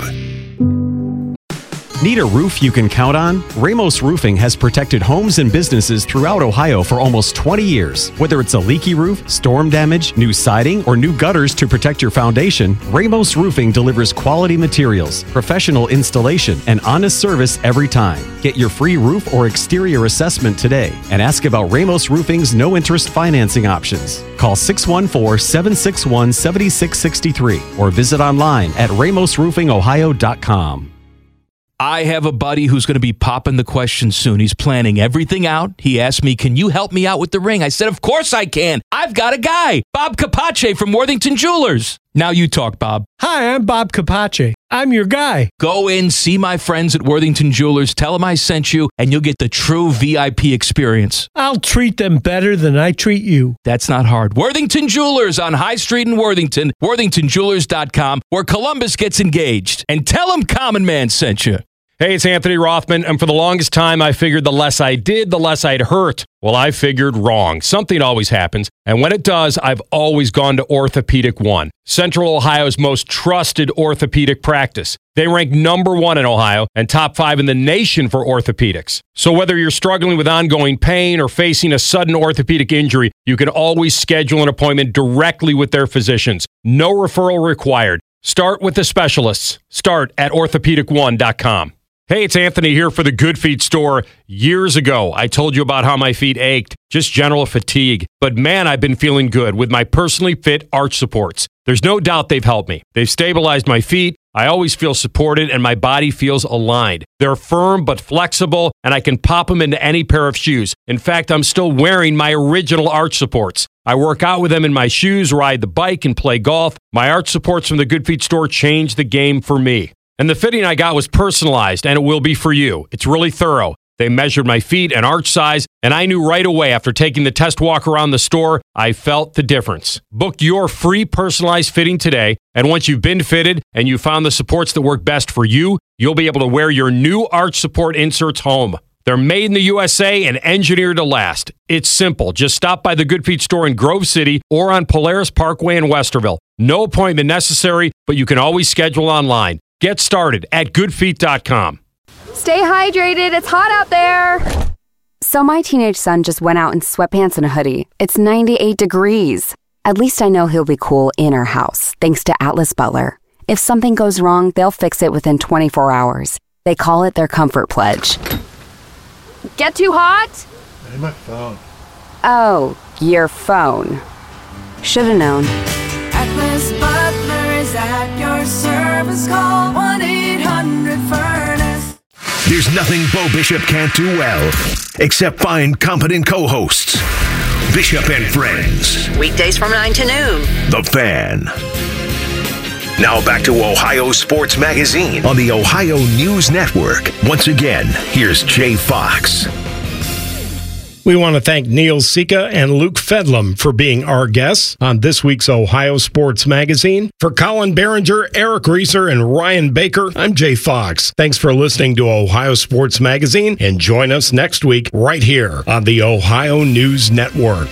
Speaker 10: Need a roof you can count on? Ramos Roofing has protected homes and businesses throughout Ohio for almost twenty years. Whether it's a leaky roof, storm damage, new siding, or new gutters to protect your foundation, Ramos Roofing delivers quality materials, professional installation, and honest service every time. Get your free roof or exterior assessment today and ask about Ramos Roofing's no-interest financing options. Call six one four, seven six one, seven six six three or visit online at ramos roofing ohio dot com.
Speaker 20: I have a buddy who's going to be popping the question soon. He's planning everything out. He asked me, can you help me out with the ring? I said, of course I can. I've got a guy, Bob Capace from Worthington Jewelers. Now you talk, Bob.
Speaker 21: Hi, I'm Bob Capace. I'm your guy.
Speaker 20: Go in, see my friends at Worthington Jewelers, tell them I sent you, and you'll get the true V I P experience.
Speaker 21: I'll treat them better than I treat you.
Speaker 20: That's not hard. Worthington Jewelers on High Street in Worthington, worthington jewelers dot com, where Columbus gets engaged. And tell them Common Man sent you.
Speaker 2: Hey, it's Anthony Rothman, and for the longest time, I figured the less I did, the less I'd hurt. Well, I figured wrong. Something always happens, and when it does, I've always gone to Orthopedic One, Central Ohio's most trusted orthopedic practice. They rank number one in Ohio and top five in the nation for orthopedics. So whether you're struggling with ongoing pain or facing a sudden orthopedic injury, you can always schedule an appointment directly with their physicians. No referral required. Start with the specialists. Start at orthopedic one dot com. Hey, it's Anthony here for the Good Feet store. Years ago, I told you about how my feet ached, just general fatigue. But man, I've been feeling good with my personally fit arch supports. There's no doubt they've helped me. They've stabilized my feet. I always feel supported and my body feels aligned. They're firm but flexible, and I can pop them into any pair of shoes. In fact, I'm still wearing my original arch supports. I work out with them in my shoes, ride the bike, and play golf. My arch supports from the Good Feet store changed the game for me. And the fitting I got was personalized, and it will be for you. It's really thorough. They measured my feet and arch size, and I knew right away after taking the test walk around the store, I felt the difference. Book your free personalized fitting today, and once you've been fitted and you found the supports that work best for you, you'll be able to wear your new arch support inserts home. They're made in the U S A and engineered to last. It's simple. Just stop by the Good Feet store in Grove City or on Polaris Parkway in Westerville. No appointment necessary, but you can always schedule online. Get started at good feet dot com.
Speaker 8: Stay hydrated. It's hot out there. So my teenage son just went out in sweatpants and a hoodie. It's ninety-eight degrees. At least I know he'll be cool in our house, thanks to Atlas Butler. If something goes wrong, they'll fix it within twenty-four hours. They call it their Comfort Pledge. Get too hot?
Speaker 3: Hey, my phone.
Speaker 8: Oh, your phone. Should've known.
Speaker 13: Atlas Butler is at your service. Call one eight hundred furnace.
Speaker 7: There's nothing Bo Bishop can't do well, except find competent co-hosts. Bishop and Friends.
Speaker 9: Weekdays from nine to noon.
Speaker 7: The Fan. Now back to Ohio Sports Magazine on the Ohio News Network. Once again, here's Jay Fox.
Speaker 2: We want to thank Neil Sika and Luke Fedlam for being our guests on this week's Ohio Sports Magazine. For Colin Behringer, Eric Reeser, and Ryan Baker, I'm Jay Fox. Thanks for listening to Ohio Sports Magazine, and join us next week right here on the Ohio News Network.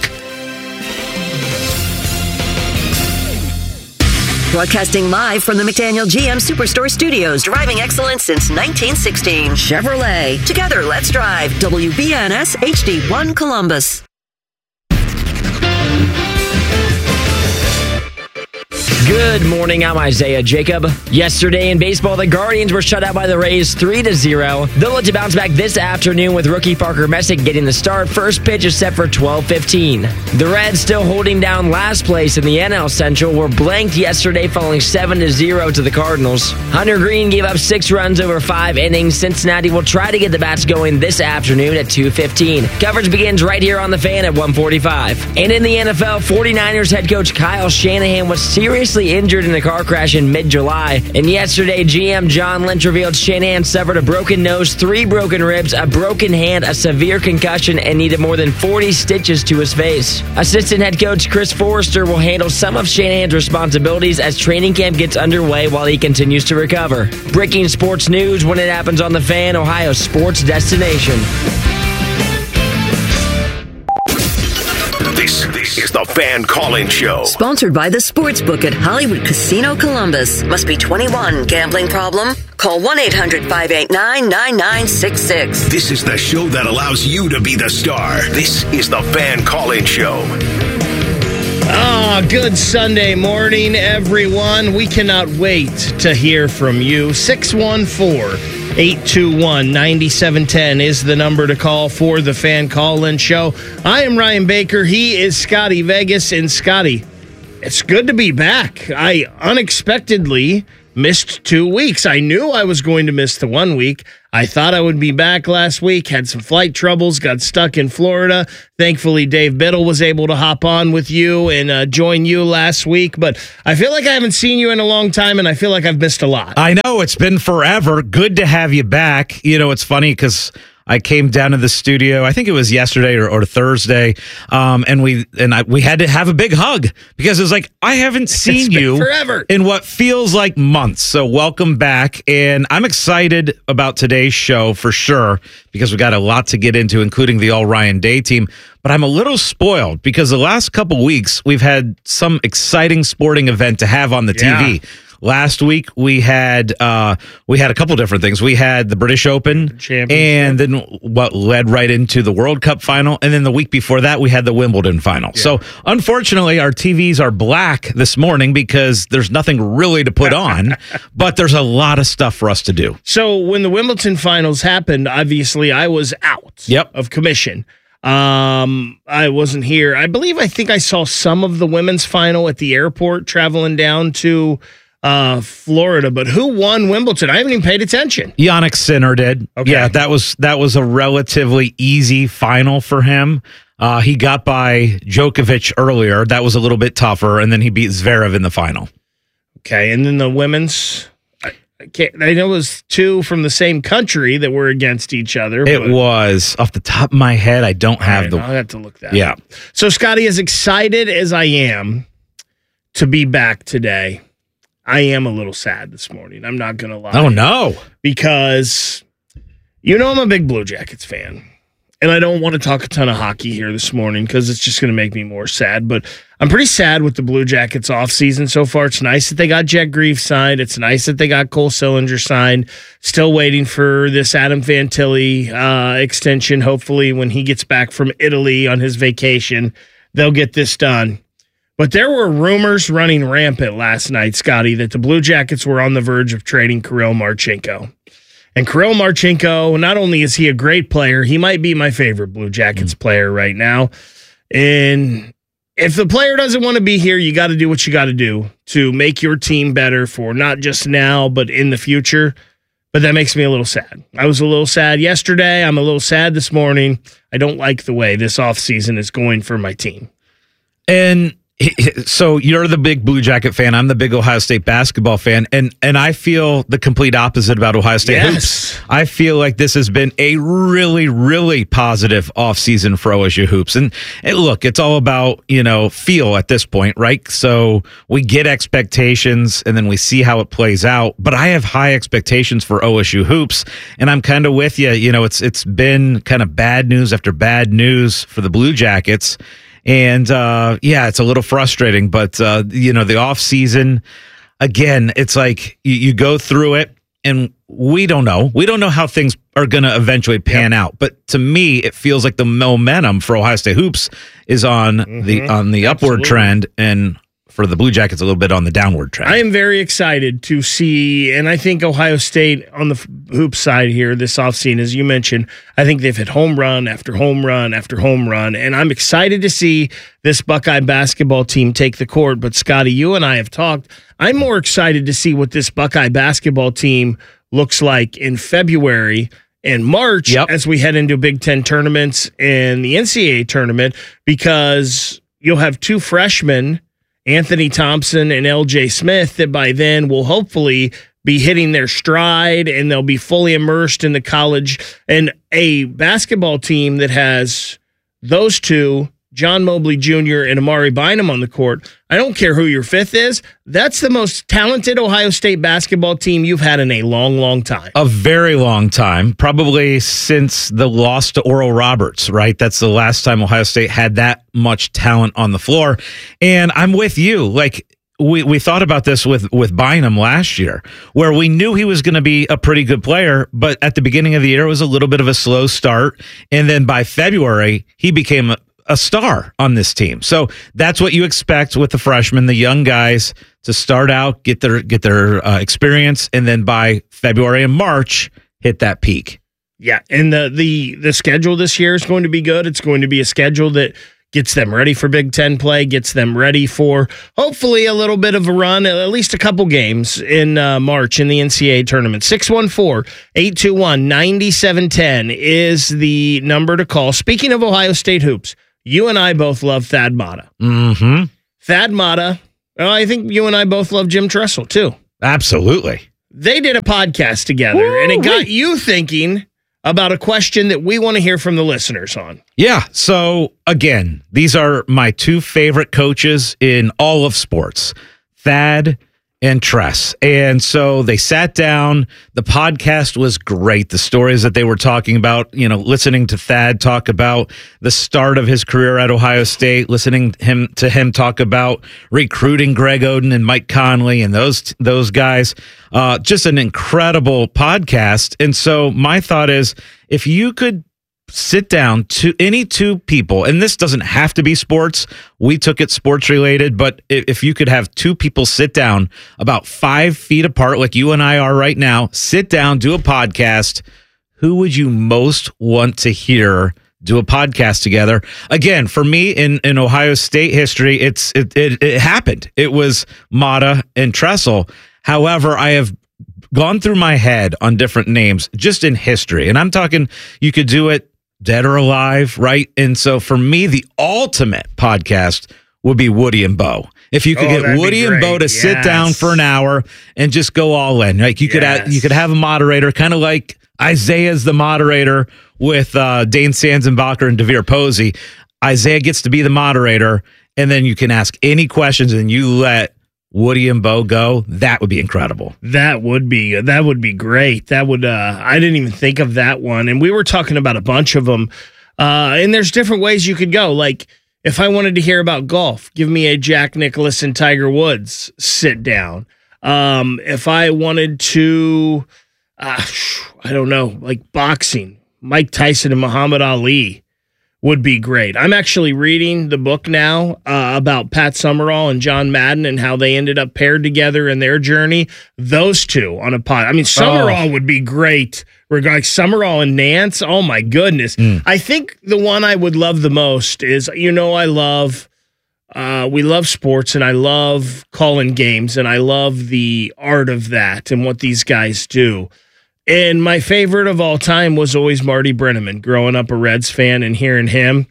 Speaker 9: Broadcasting live from the McDaniel G M Superstore Studios, driving excellence since nineteen sixteen. Chevrolet. Together, let's drive. W B N S H D one Columbus.
Speaker 6: Good morning, I'm Isaiah Jacob. Yesterday in baseball, the Guardians were shut out by the Rays three to zero. They'll look to bounce back this afternoon with rookie Parker Messick getting the start. First pitch is set for twelve fifteen. The Reds still holding down last place in the N L Central were blanked yesterday falling seven to zero to the Cardinals. Hunter Green gave up six runs over five innings. Cincinnati will try to get the bats going this afternoon at two fifteen. Coverage begins right here on The Fan at one forty-five. And in the N F L, 49ers head coach Kyle Shanahan was seriously injured in a car crash in mid-July. And yesterday, G M John Lynch revealed Shanahan suffered a broken nose, three broken ribs, a broken hand, a severe concussion, and needed more than forty stitches to his face. Assistant head coach Chris Forrester will handle some of Shanahan's responsibilities as training camp gets underway while he continues to recover. Breaking sports news when it happens on The Fan, Ohio's sports destination.
Speaker 7: This, this is the Fan Call-In Show.
Speaker 9: Sponsored by the Sportsbook at Hollywood Casino Columbus. Must be twenty-one. Gambling problem? Call one eight hundred five eight nine nine nine six six.
Speaker 7: This is the show that allows you to be the star. This is the Fan Call-In Show.
Speaker 4: Ah, good Sunday morning, everyone. We cannot wait to hear from you. six one four, eight two one, nine seven one zero is the number to call for the Fan Call-In Show. I am Ryan Baker. He is Scotty Vegas. And Scotty, it's good to be back. I unexpectedly missed two weeks. I knew I was going to miss the one week. I thought I would be back last week, had some flight troubles, got stuck in Florida. Thankfully, Dave Biddle was able to hop on with you and uh, join you last week. But I feel like I haven't seen you in a long time, and I feel like I've missed a lot.
Speaker 11: I know, it's been forever. Good to have you back. You know, it's funny because I came down to the studio, I think it was yesterday or, or Thursday, um, and we and I, we had to have a big hug because it was like, I haven't seen you
Speaker 4: forever
Speaker 11: in what feels like months. So welcome back, and I'm excited about today's show for sure because we got a lot to get into, including the All Ryan Day team. But I'm a little spoiled because the last couple weeks we've had some exciting sporting event to have on the
Speaker 4: Yeah.
Speaker 11: T V. Last week we had uh, we had a couple different things. We had the British Open, and then what led right into the World Cup final, and then the week before that we had the Wimbledon final. Yeah. So unfortunately, our T Vs are black this morning because there's nothing really to put on, but there's a lot of stuff for us to do.
Speaker 4: So when the Wimbledon finals happened, obviously I was out
Speaker 11: yep.
Speaker 4: of commission. Um, I wasn't here. I believe I think I saw some of the women's final at the airport traveling down to uh, Florida, but who won Wimbledon? I haven't even paid attention.
Speaker 11: Jannik Sinner did.
Speaker 4: Okay.
Speaker 11: Yeah, that was that was a relatively easy final for him. Uh, he got by Djokovic earlier. That was a little bit tougher, and then he beat Zverev in the final.
Speaker 4: Okay, and then the women's. I, I, can't, I know it was two from the same country that were against each other.
Speaker 11: It
Speaker 4: but,
Speaker 11: was off the top of my head. I don't have
Speaker 4: right,
Speaker 11: the.
Speaker 4: I'll have to look that
Speaker 11: Yeah.
Speaker 4: up. So, Scotty, as excited as I am to be back today, I am a little sad this morning. I'm not going to lie.
Speaker 11: Oh, no.
Speaker 4: Because, you know, I'm a big Blue Jackets fan. And I don't want to talk a ton of hockey here this morning because it's just going to make me more sad. But I'm pretty sad with the Blue Jackets offseason so far. It's nice that they got Jack Greaves signed. It's nice that they got Cole Sillinger signed. Still waiting for this Adam Fantilli uh, extension. Hopefully when he gets back from Italy on his vacation, they'll get this done. But there were rumors running rampant last night, Scotty, that the Blue Jackets were on the verge of trading Kirill Marchenko. And Kirill Marchenko, not only is he a great player, he might be my favorite Blue Jackets player right now. And if the player doesn't want to be here, you got to do what you got to do to make your team better for not just now, but in the future. But that makes me a little sad. I was a little sad yesterday. I'm a little sad this morning. I don't like the way this offseason is going for my team.
Speaker 11: And so you're the big Blue Jacket fan. I'm the big Ohio State basketball fan. And and I feel the complete opposite about Ohio State
Speaker 4: Yes.
Speaker 11: hoops. I feel like this has been a really, really positive offseason for O S U hoops. And, and look, it's all about, you know, feel at this point, right? So we get expectations and then we see how it plays out. But I have high expectations for O S U hoops. And I'm kind of with you. You know, it's it's been kind of bad news after bad news for the Blue Jackets. And, uh, yeah, it's a little frustrating, but, uh, you know, the off season, again, it's like you, you go through it and we don't know. We don't know how things are going to eventually pan yep. out. But to me, it feels like the momentum for Ohio State hoops is on mm-hmm. the, on the Absolutely. upward trend. And for the Blue Jackets a little bit on the downward trend.
Speaker 4: I am very excited to see, and I think Ohio State on the hoop side here this offseason, as you mentioned, I think they've hit home run after home run after home run, and I'm excited to see this Buckeye basketball team take the court. But Scotty, you and I have talked. I'm more excited to see what this Buckeye basketball team looks like in February and March yep. as we head into Big Ten tournaments and the N C double A tournament, because you'll have two freshmen, Anthony Thompson and L J Smith, that by then will hopefully be hitting their stride and they'll be fully immersed in the college. And a basketball team that has those two, John Mobley Junior and Amari Bynum on the court, I don't care who your fifth is, that's the most talented Ohio State basketball team you've had in a long, long time.
Speaker 11: A very long time, probably since the loss to Oral Roberts, right? That's the last time Ohio State had that much talent on the floor. And I'm with you. Like, we, we thought about this with, with Bynum last year, where we knew he was going to be a pretty good player, but at the beginning of the year, it was a little bit of a slow start. And then by February, he became a a star on this team. So that's what you expect with the freshmen, the young guys, to start out, get their get their uh, experience, and then by February and March, hit that peak.
Speaker 4: Yeah, and the the the schedule this year is going to be good. It's going to be a schedule that gets them ready for Big Ten play, gets them ready for hopefully a little bit of a run, at least a couple games in uh, March in the N C double A tournament. six one four, eight two one, nine seven one zero is the number to call. Speaking of Ohio State hoops, you and I both love Thad Matta.
Speaker 11: Mm-hmm.
Speaker 4: Thad Matta, well, I think you and I both love Jim Tressel, too.
Speaker 11: Absolutely.
Speaker 4: They did a podcast together, Woo-wee. and it got you thinking about a question that we want to hear from the listeners on.
Speaker 11: Yeah, so again, these are my two favorite coaches in all of sports, Thad and Tress. And so they sat down. The podcast was great. The stories that they were talking about, you know, listening to Thad talk about the start of his career at Ohio State, listening to him to him talk about recruiting Greg Oden and Mike Conley and those those guys. Uh, just an incredible podcast. And so my thought is, if you could sit down to any two people, and this doesn't have to be sports. We took it sports related, but if you could have two people sit down about five feet apart, like you and I are right now, sit down, do a podcast, who would you most want to hear do a podcast together? Again, for me in, in Ohio State history, it's it, it, it happened. It was Matta and Tressel. However, I have gone through my head on different names just in history, and I'm talking you could do it dead or alive, right? And so for me, the ultimate podcast would be Woody and Bo. If you could
Speaker 4: oh,
Speaker 11: get Woody and Bo to yes. sit down for an hour and just go all in, like you yes. could have, you could have a moderator, kind of like Isaiah's the moderator with uh, Dane Sanzenbacher and DeVere Posey. Isaiah gets to be the moderator, and then you can ask any questions, and you let Woody and Bo go. That would be incredible.
Speaker 4: That would be that would be great. That would uh, I didn't even think of that one. And we were talking about a bunch of them. Uh, and there's different ways you could go. Like if I wanted to hear about golf, give me a Jack Nicklaus and Tiger Woods sit down. Um, if I wanted to, uh, I don't know, like boxing, Mike Tyson and Muhammad Ali would be great. I'm actually reading the book now uh, about Pat Summerall and John Madden and how they ended up paired together in their journey. Those two on a pod. I mean, Summerall oh. would be great. Regarding Summerall and Nance, oh my goodness. Mm. I think the one I would love the most is, you know, I love, uh, we love sports and I love calling games and I love the art of that and what these guys do. And my favorite of all time was always Marty Brennaman, growing up a Reds fan and hearing him.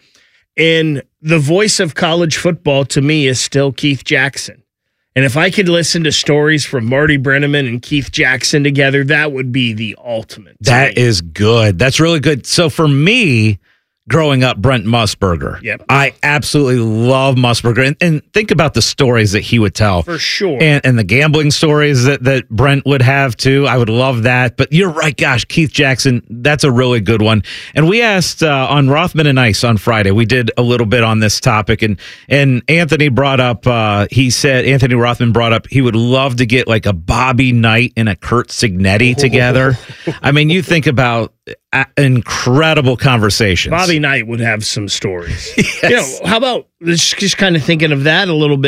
Speaker 4: And the voice of college football to me is still Keith Jackson. And if I could listen to stories from Marty Brennaman and Keith Jackson together, that would be the ultimate.
Speaker 11: That is good. That's really good. So for me, growing up, Brent Musburger.
Speaker 4: Yep.
Speaker 11: I absolutely love Musburger. And, and think about the stories that he would tell.
Speaker 4: For sure.
Speaker 11: And, and the gambling stories that, that Brent would have, too. I would love that. But you're right. Gosh, Keith Jackson, that's a really good one. And we asked uh, on Rothman and Ice on Friday, we did a little bit on this topic. And, and Anthony brought up, uh, he said, Anthony Rothman brought up, he would love to get like a Bobby Knight and a Kurt Signetti together. I mean, you think about Uh, incredible conversations.
Speaker 4: Bobby Knight would have some stories.
Speaker 11: Yes.
Speaker 4: You know, how about just, just kind of thinking of that a little bit?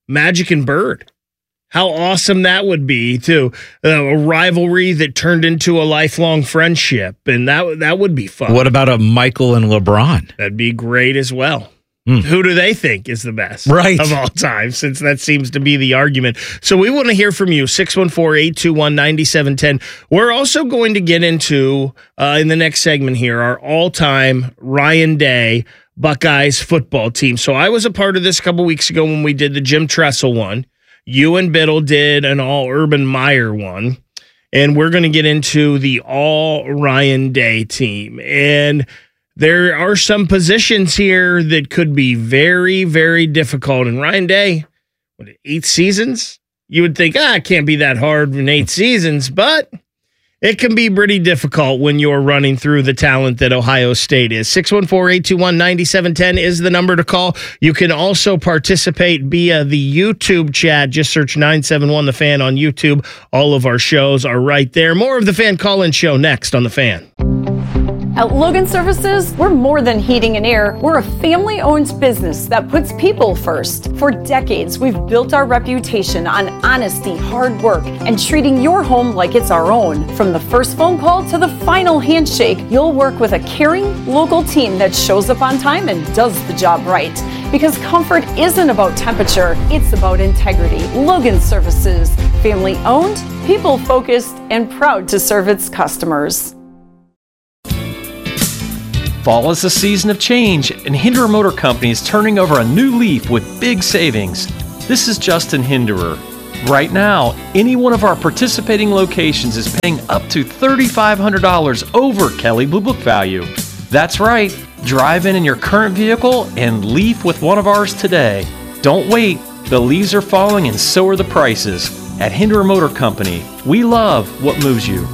Speaker 4: Magic and Bird. How awesome that would be, too. Uh, a rivalry that turned into a lifelong friendship, and that that would be fun.
Speaker 11: What about a Michael and LeBron?
Speaker 4: That'd be great as well.
Speaker 11: Mm.
Speaker 4: Who do they think is the best
Speaker 11: right.
Speaker 4: of all time, since that seems to be the argument? So we want to hear from you, six one four, eight two one, nine seven one zero. We're also going to get into, uh, in the next segment here, our all-time Ryan Day Buckeyes football team. So I was a part of this a couple weeks ago when we did the Jim Tressel one. You and Biddle did an all Urban Meyer one, and we're going to get into the all Ryan Day team. And there are some positions here that could be very, very difficult. And Ryan Day, what, eight seasons? You would think, ah, it can't be that hard in eight seasons, but it can be pretty difficult when you're running through the talent that Ohio State is. six one four, eight two one, nine seven one zero is the number to call. You can also participate via the YouTube chat. Just search nine seven one The Fan on YouTube. All of our shows are right there. More of the Fan Call-In Show next on The Fan.
Speaker 12: At Logan Services, we're more than heating and air. We're a family-owned business that puts people first. For decades, we've built our reputation on honesty, hard work, and treating your home like it's our own. From the first phone call to the final handshake, you'll work with a caring, local team that shows up on time and does the job right. Because comfort isn't about temperature, it's about integrity. Logan Services, family-owned, people-focused, and proud to serve its customers.
Speaker 15: Fall is a season of change, and Hinderer Motor Company is turning over a new leaf with big savings. This is Justin Hinderer. Right now, any one of our participating locations is paying up to three thousand five hundred dollars over Kelley Blue Book value. That's right, drive in in your current vehicle and leaf with one of ours today. Don't wait, the leaves are falling and so are the prices. At Hinderer Motor Company, we love what moves you.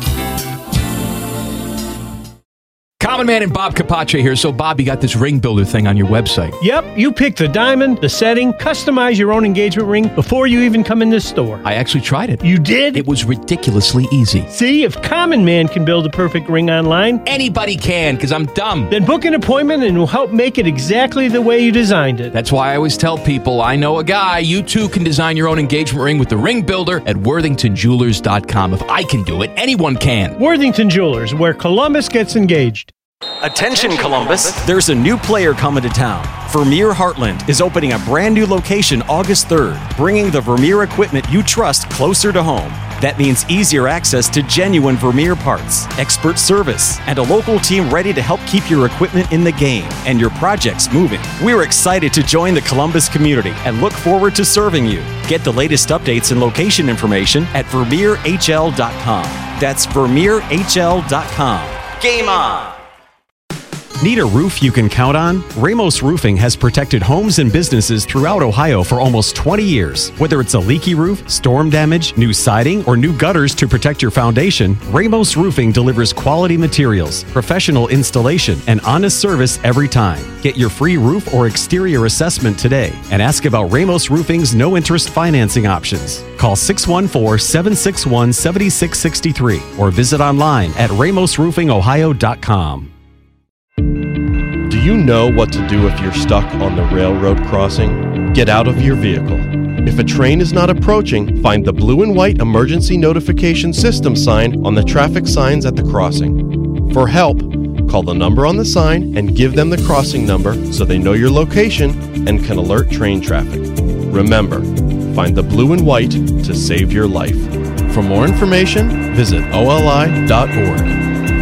Speaker 20: Common Man and Bob Capace here. So, Bob, you got this ring builder thing on your website.
Speaker 21: Yep, you pick the diamond, the setting, customize your own engagement ring before you even come in this store.
Speaker 20: I actually tried it.
Speaker 21: You did?
Speaker 20: It was ridiculously easy.
Speaker 21: See, if Common Man can build a perfect ring online,
Speaker 20: anybody can, because I'm dumb.
Speaker 21: Then book an appointment and we'll help make it exactly the way you designed it.
Speaker 20: That's why I always tell people, I know a guy. You too can design your own engagement ring with the ring builder at worthington jewelers dot com. If I can do it, anyone can.
Speaker 21: Worthington Jewelers, where Columbus gets engaged.
Speaker 10: Attention, Columbus! There's a new player coming to town. Vermeer Heartland is opening a brand new location August third, bringing the Vermeer equipment you trust closer to home. That means easier access to genuine Vermeer parts, expert service, and a local team ready to help keep your equipment in the game and your projects moving. We're excited to join the Columbus community and look forward to serving you. Get the latest updates and location information at vermeer h l dot com. That's vermeer h l dot com. Game on! Need a roof you can count on? Ramos Roofing has protected homes and businesses throughout Ohio for almost twenty years. Whether it's a leaky roof, storm damage, new siding, or new gutters to protect your foundation, Ramos Roofing delivers quality materials, professional installation, and honest service every time. Get your free roof or exterior assessment today and ask about Ramos Roofing's no-interest financing options. Call six one four, seven six one, seven six six three or visit online at ramos roofing ohio dot com.
Speaker 19: Do you know what to do if you're stuck on the railroad crossing? Get out of your vehicle. If a train is not approaching, find the blue and white emergency notification system sign on the traffic signs at the crossing. For help, call the number on the sign and give them the crossing number so they know your location and can alert train traffic. Remember, find the blue and white to save your life. For more information, visit O L I dot org.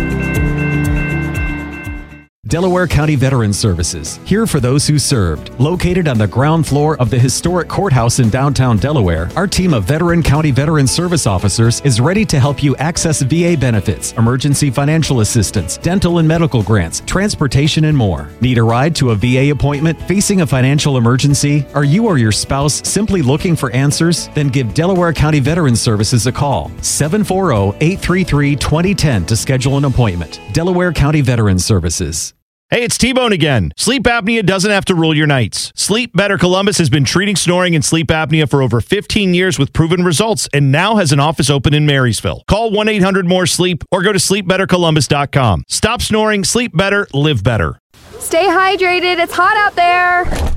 Speaker 10: Delaware County Veterans Services, here for those who served. Located on the ground floor of the historic courthouse in downtown Delaware, our team of Veteran County Veterans Service officers is ready to help you access V A benefits, emergency financial assistance, dental and medical grants, transportation, and more. Need a ride to a V A appointment? Facing a financial emergency? Are you or your spouse simply looking for answers? Then give Delaware County Veterans Services a call. seven four zero, eight three three, two zero one zero to schedule an appointment. Delaware County Veterans Services.
Speaker 23: Hey, it's T-Bone again. Sleep apnea doesn't have to rule your nights. Sleep Better Columbus has been treating snoring and sleep apnea for over fifteen years with proven results and now has an office open in Marysville. Call one eight hundred more sleep or go to sleep better columbus dot com. Stop snoring, sleep better, live better.
Speaker 8: Stay hydrated. It's hot out there.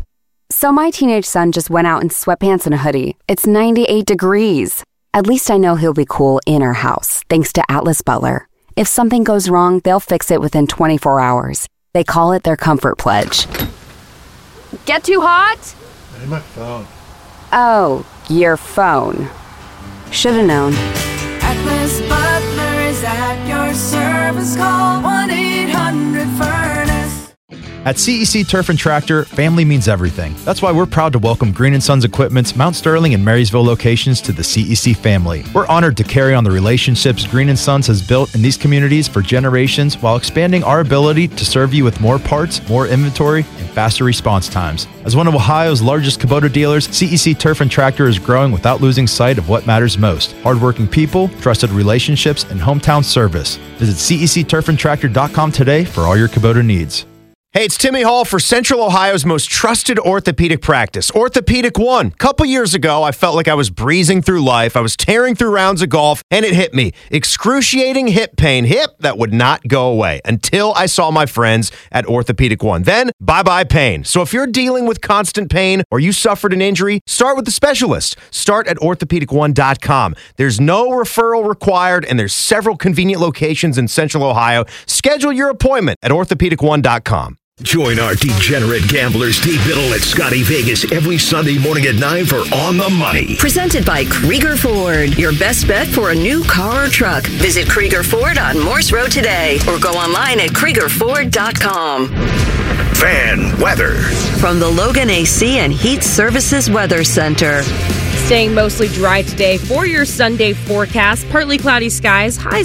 Speaker 8: So my teenage son just went out in sweatpants and a hoodie. It's ninety-eight degrees. At least I know he'll be cool in our house, thanks to Atlas Butler. If something goes wrong, they'll fix it within twenty-four hours. They call it their comfort pledge.
Speaker 12: Get too hot?
Speaker 3: Hey, my phone.
Speaker 8: Oh, your phone. Should've known.
Speaker 13: Atlas Butler is at your service. Call one eight hundred furnace.
Speaker 1: At C E C Turf and Tractor, family means everything. That's why we're proud to welcome Green and Sons Equipment's Mount Sterling and Marysville locations to the C E C family. We're honored to carry on the relationships Green and Sons has built in these communities for generations while expanding our ability to serve you with more parts, more inventory, and faster response times. As one of Ohio's largest Kubota dealers, C E C Turf and Tractor is growing without losing sight of what matters most: hardworking people, trusted relationships, and hometown service. Visit C E C turf and tractor dot com today for all your Kubota needs.
Speaker 5: Hey, it's Timmy Hall for Central Ohio's most trusted orthopedic practice, Orthopedic One. A couple years ago, I felt like I was breezing through life. I was tearing through rounds of golf, and it hit me. Excruciating hip pain, hip that would not go away until I saw my friends at Orthopedic One. Then, bye-bye pain. So if you're dealing with constant pain or you suffered an injury, start with the specialist. Start at orthopedic one dot com. There's no referral required, and there's several convenient locations in Central Ohio. Schedule your appointment at orthopedic one dot com.
Speaker 7: Join our degenerate gambler Steve Biddle at Scotty Vegas every Sunday morning at nine for On the Money.
Speaker 9: Presented by Krieger Ford. Your best bet for a new car or truck. Visit Krieger Ford on Morse Road today or go online at krieger ford dot com.
Speaker 7: Fan weather.
Speaker 9: From the Logan A C and Heat Services Weather Center.
Speaker 14: Staying mostly dry today for your Sunday forecast. Partly cloudy skies. Highs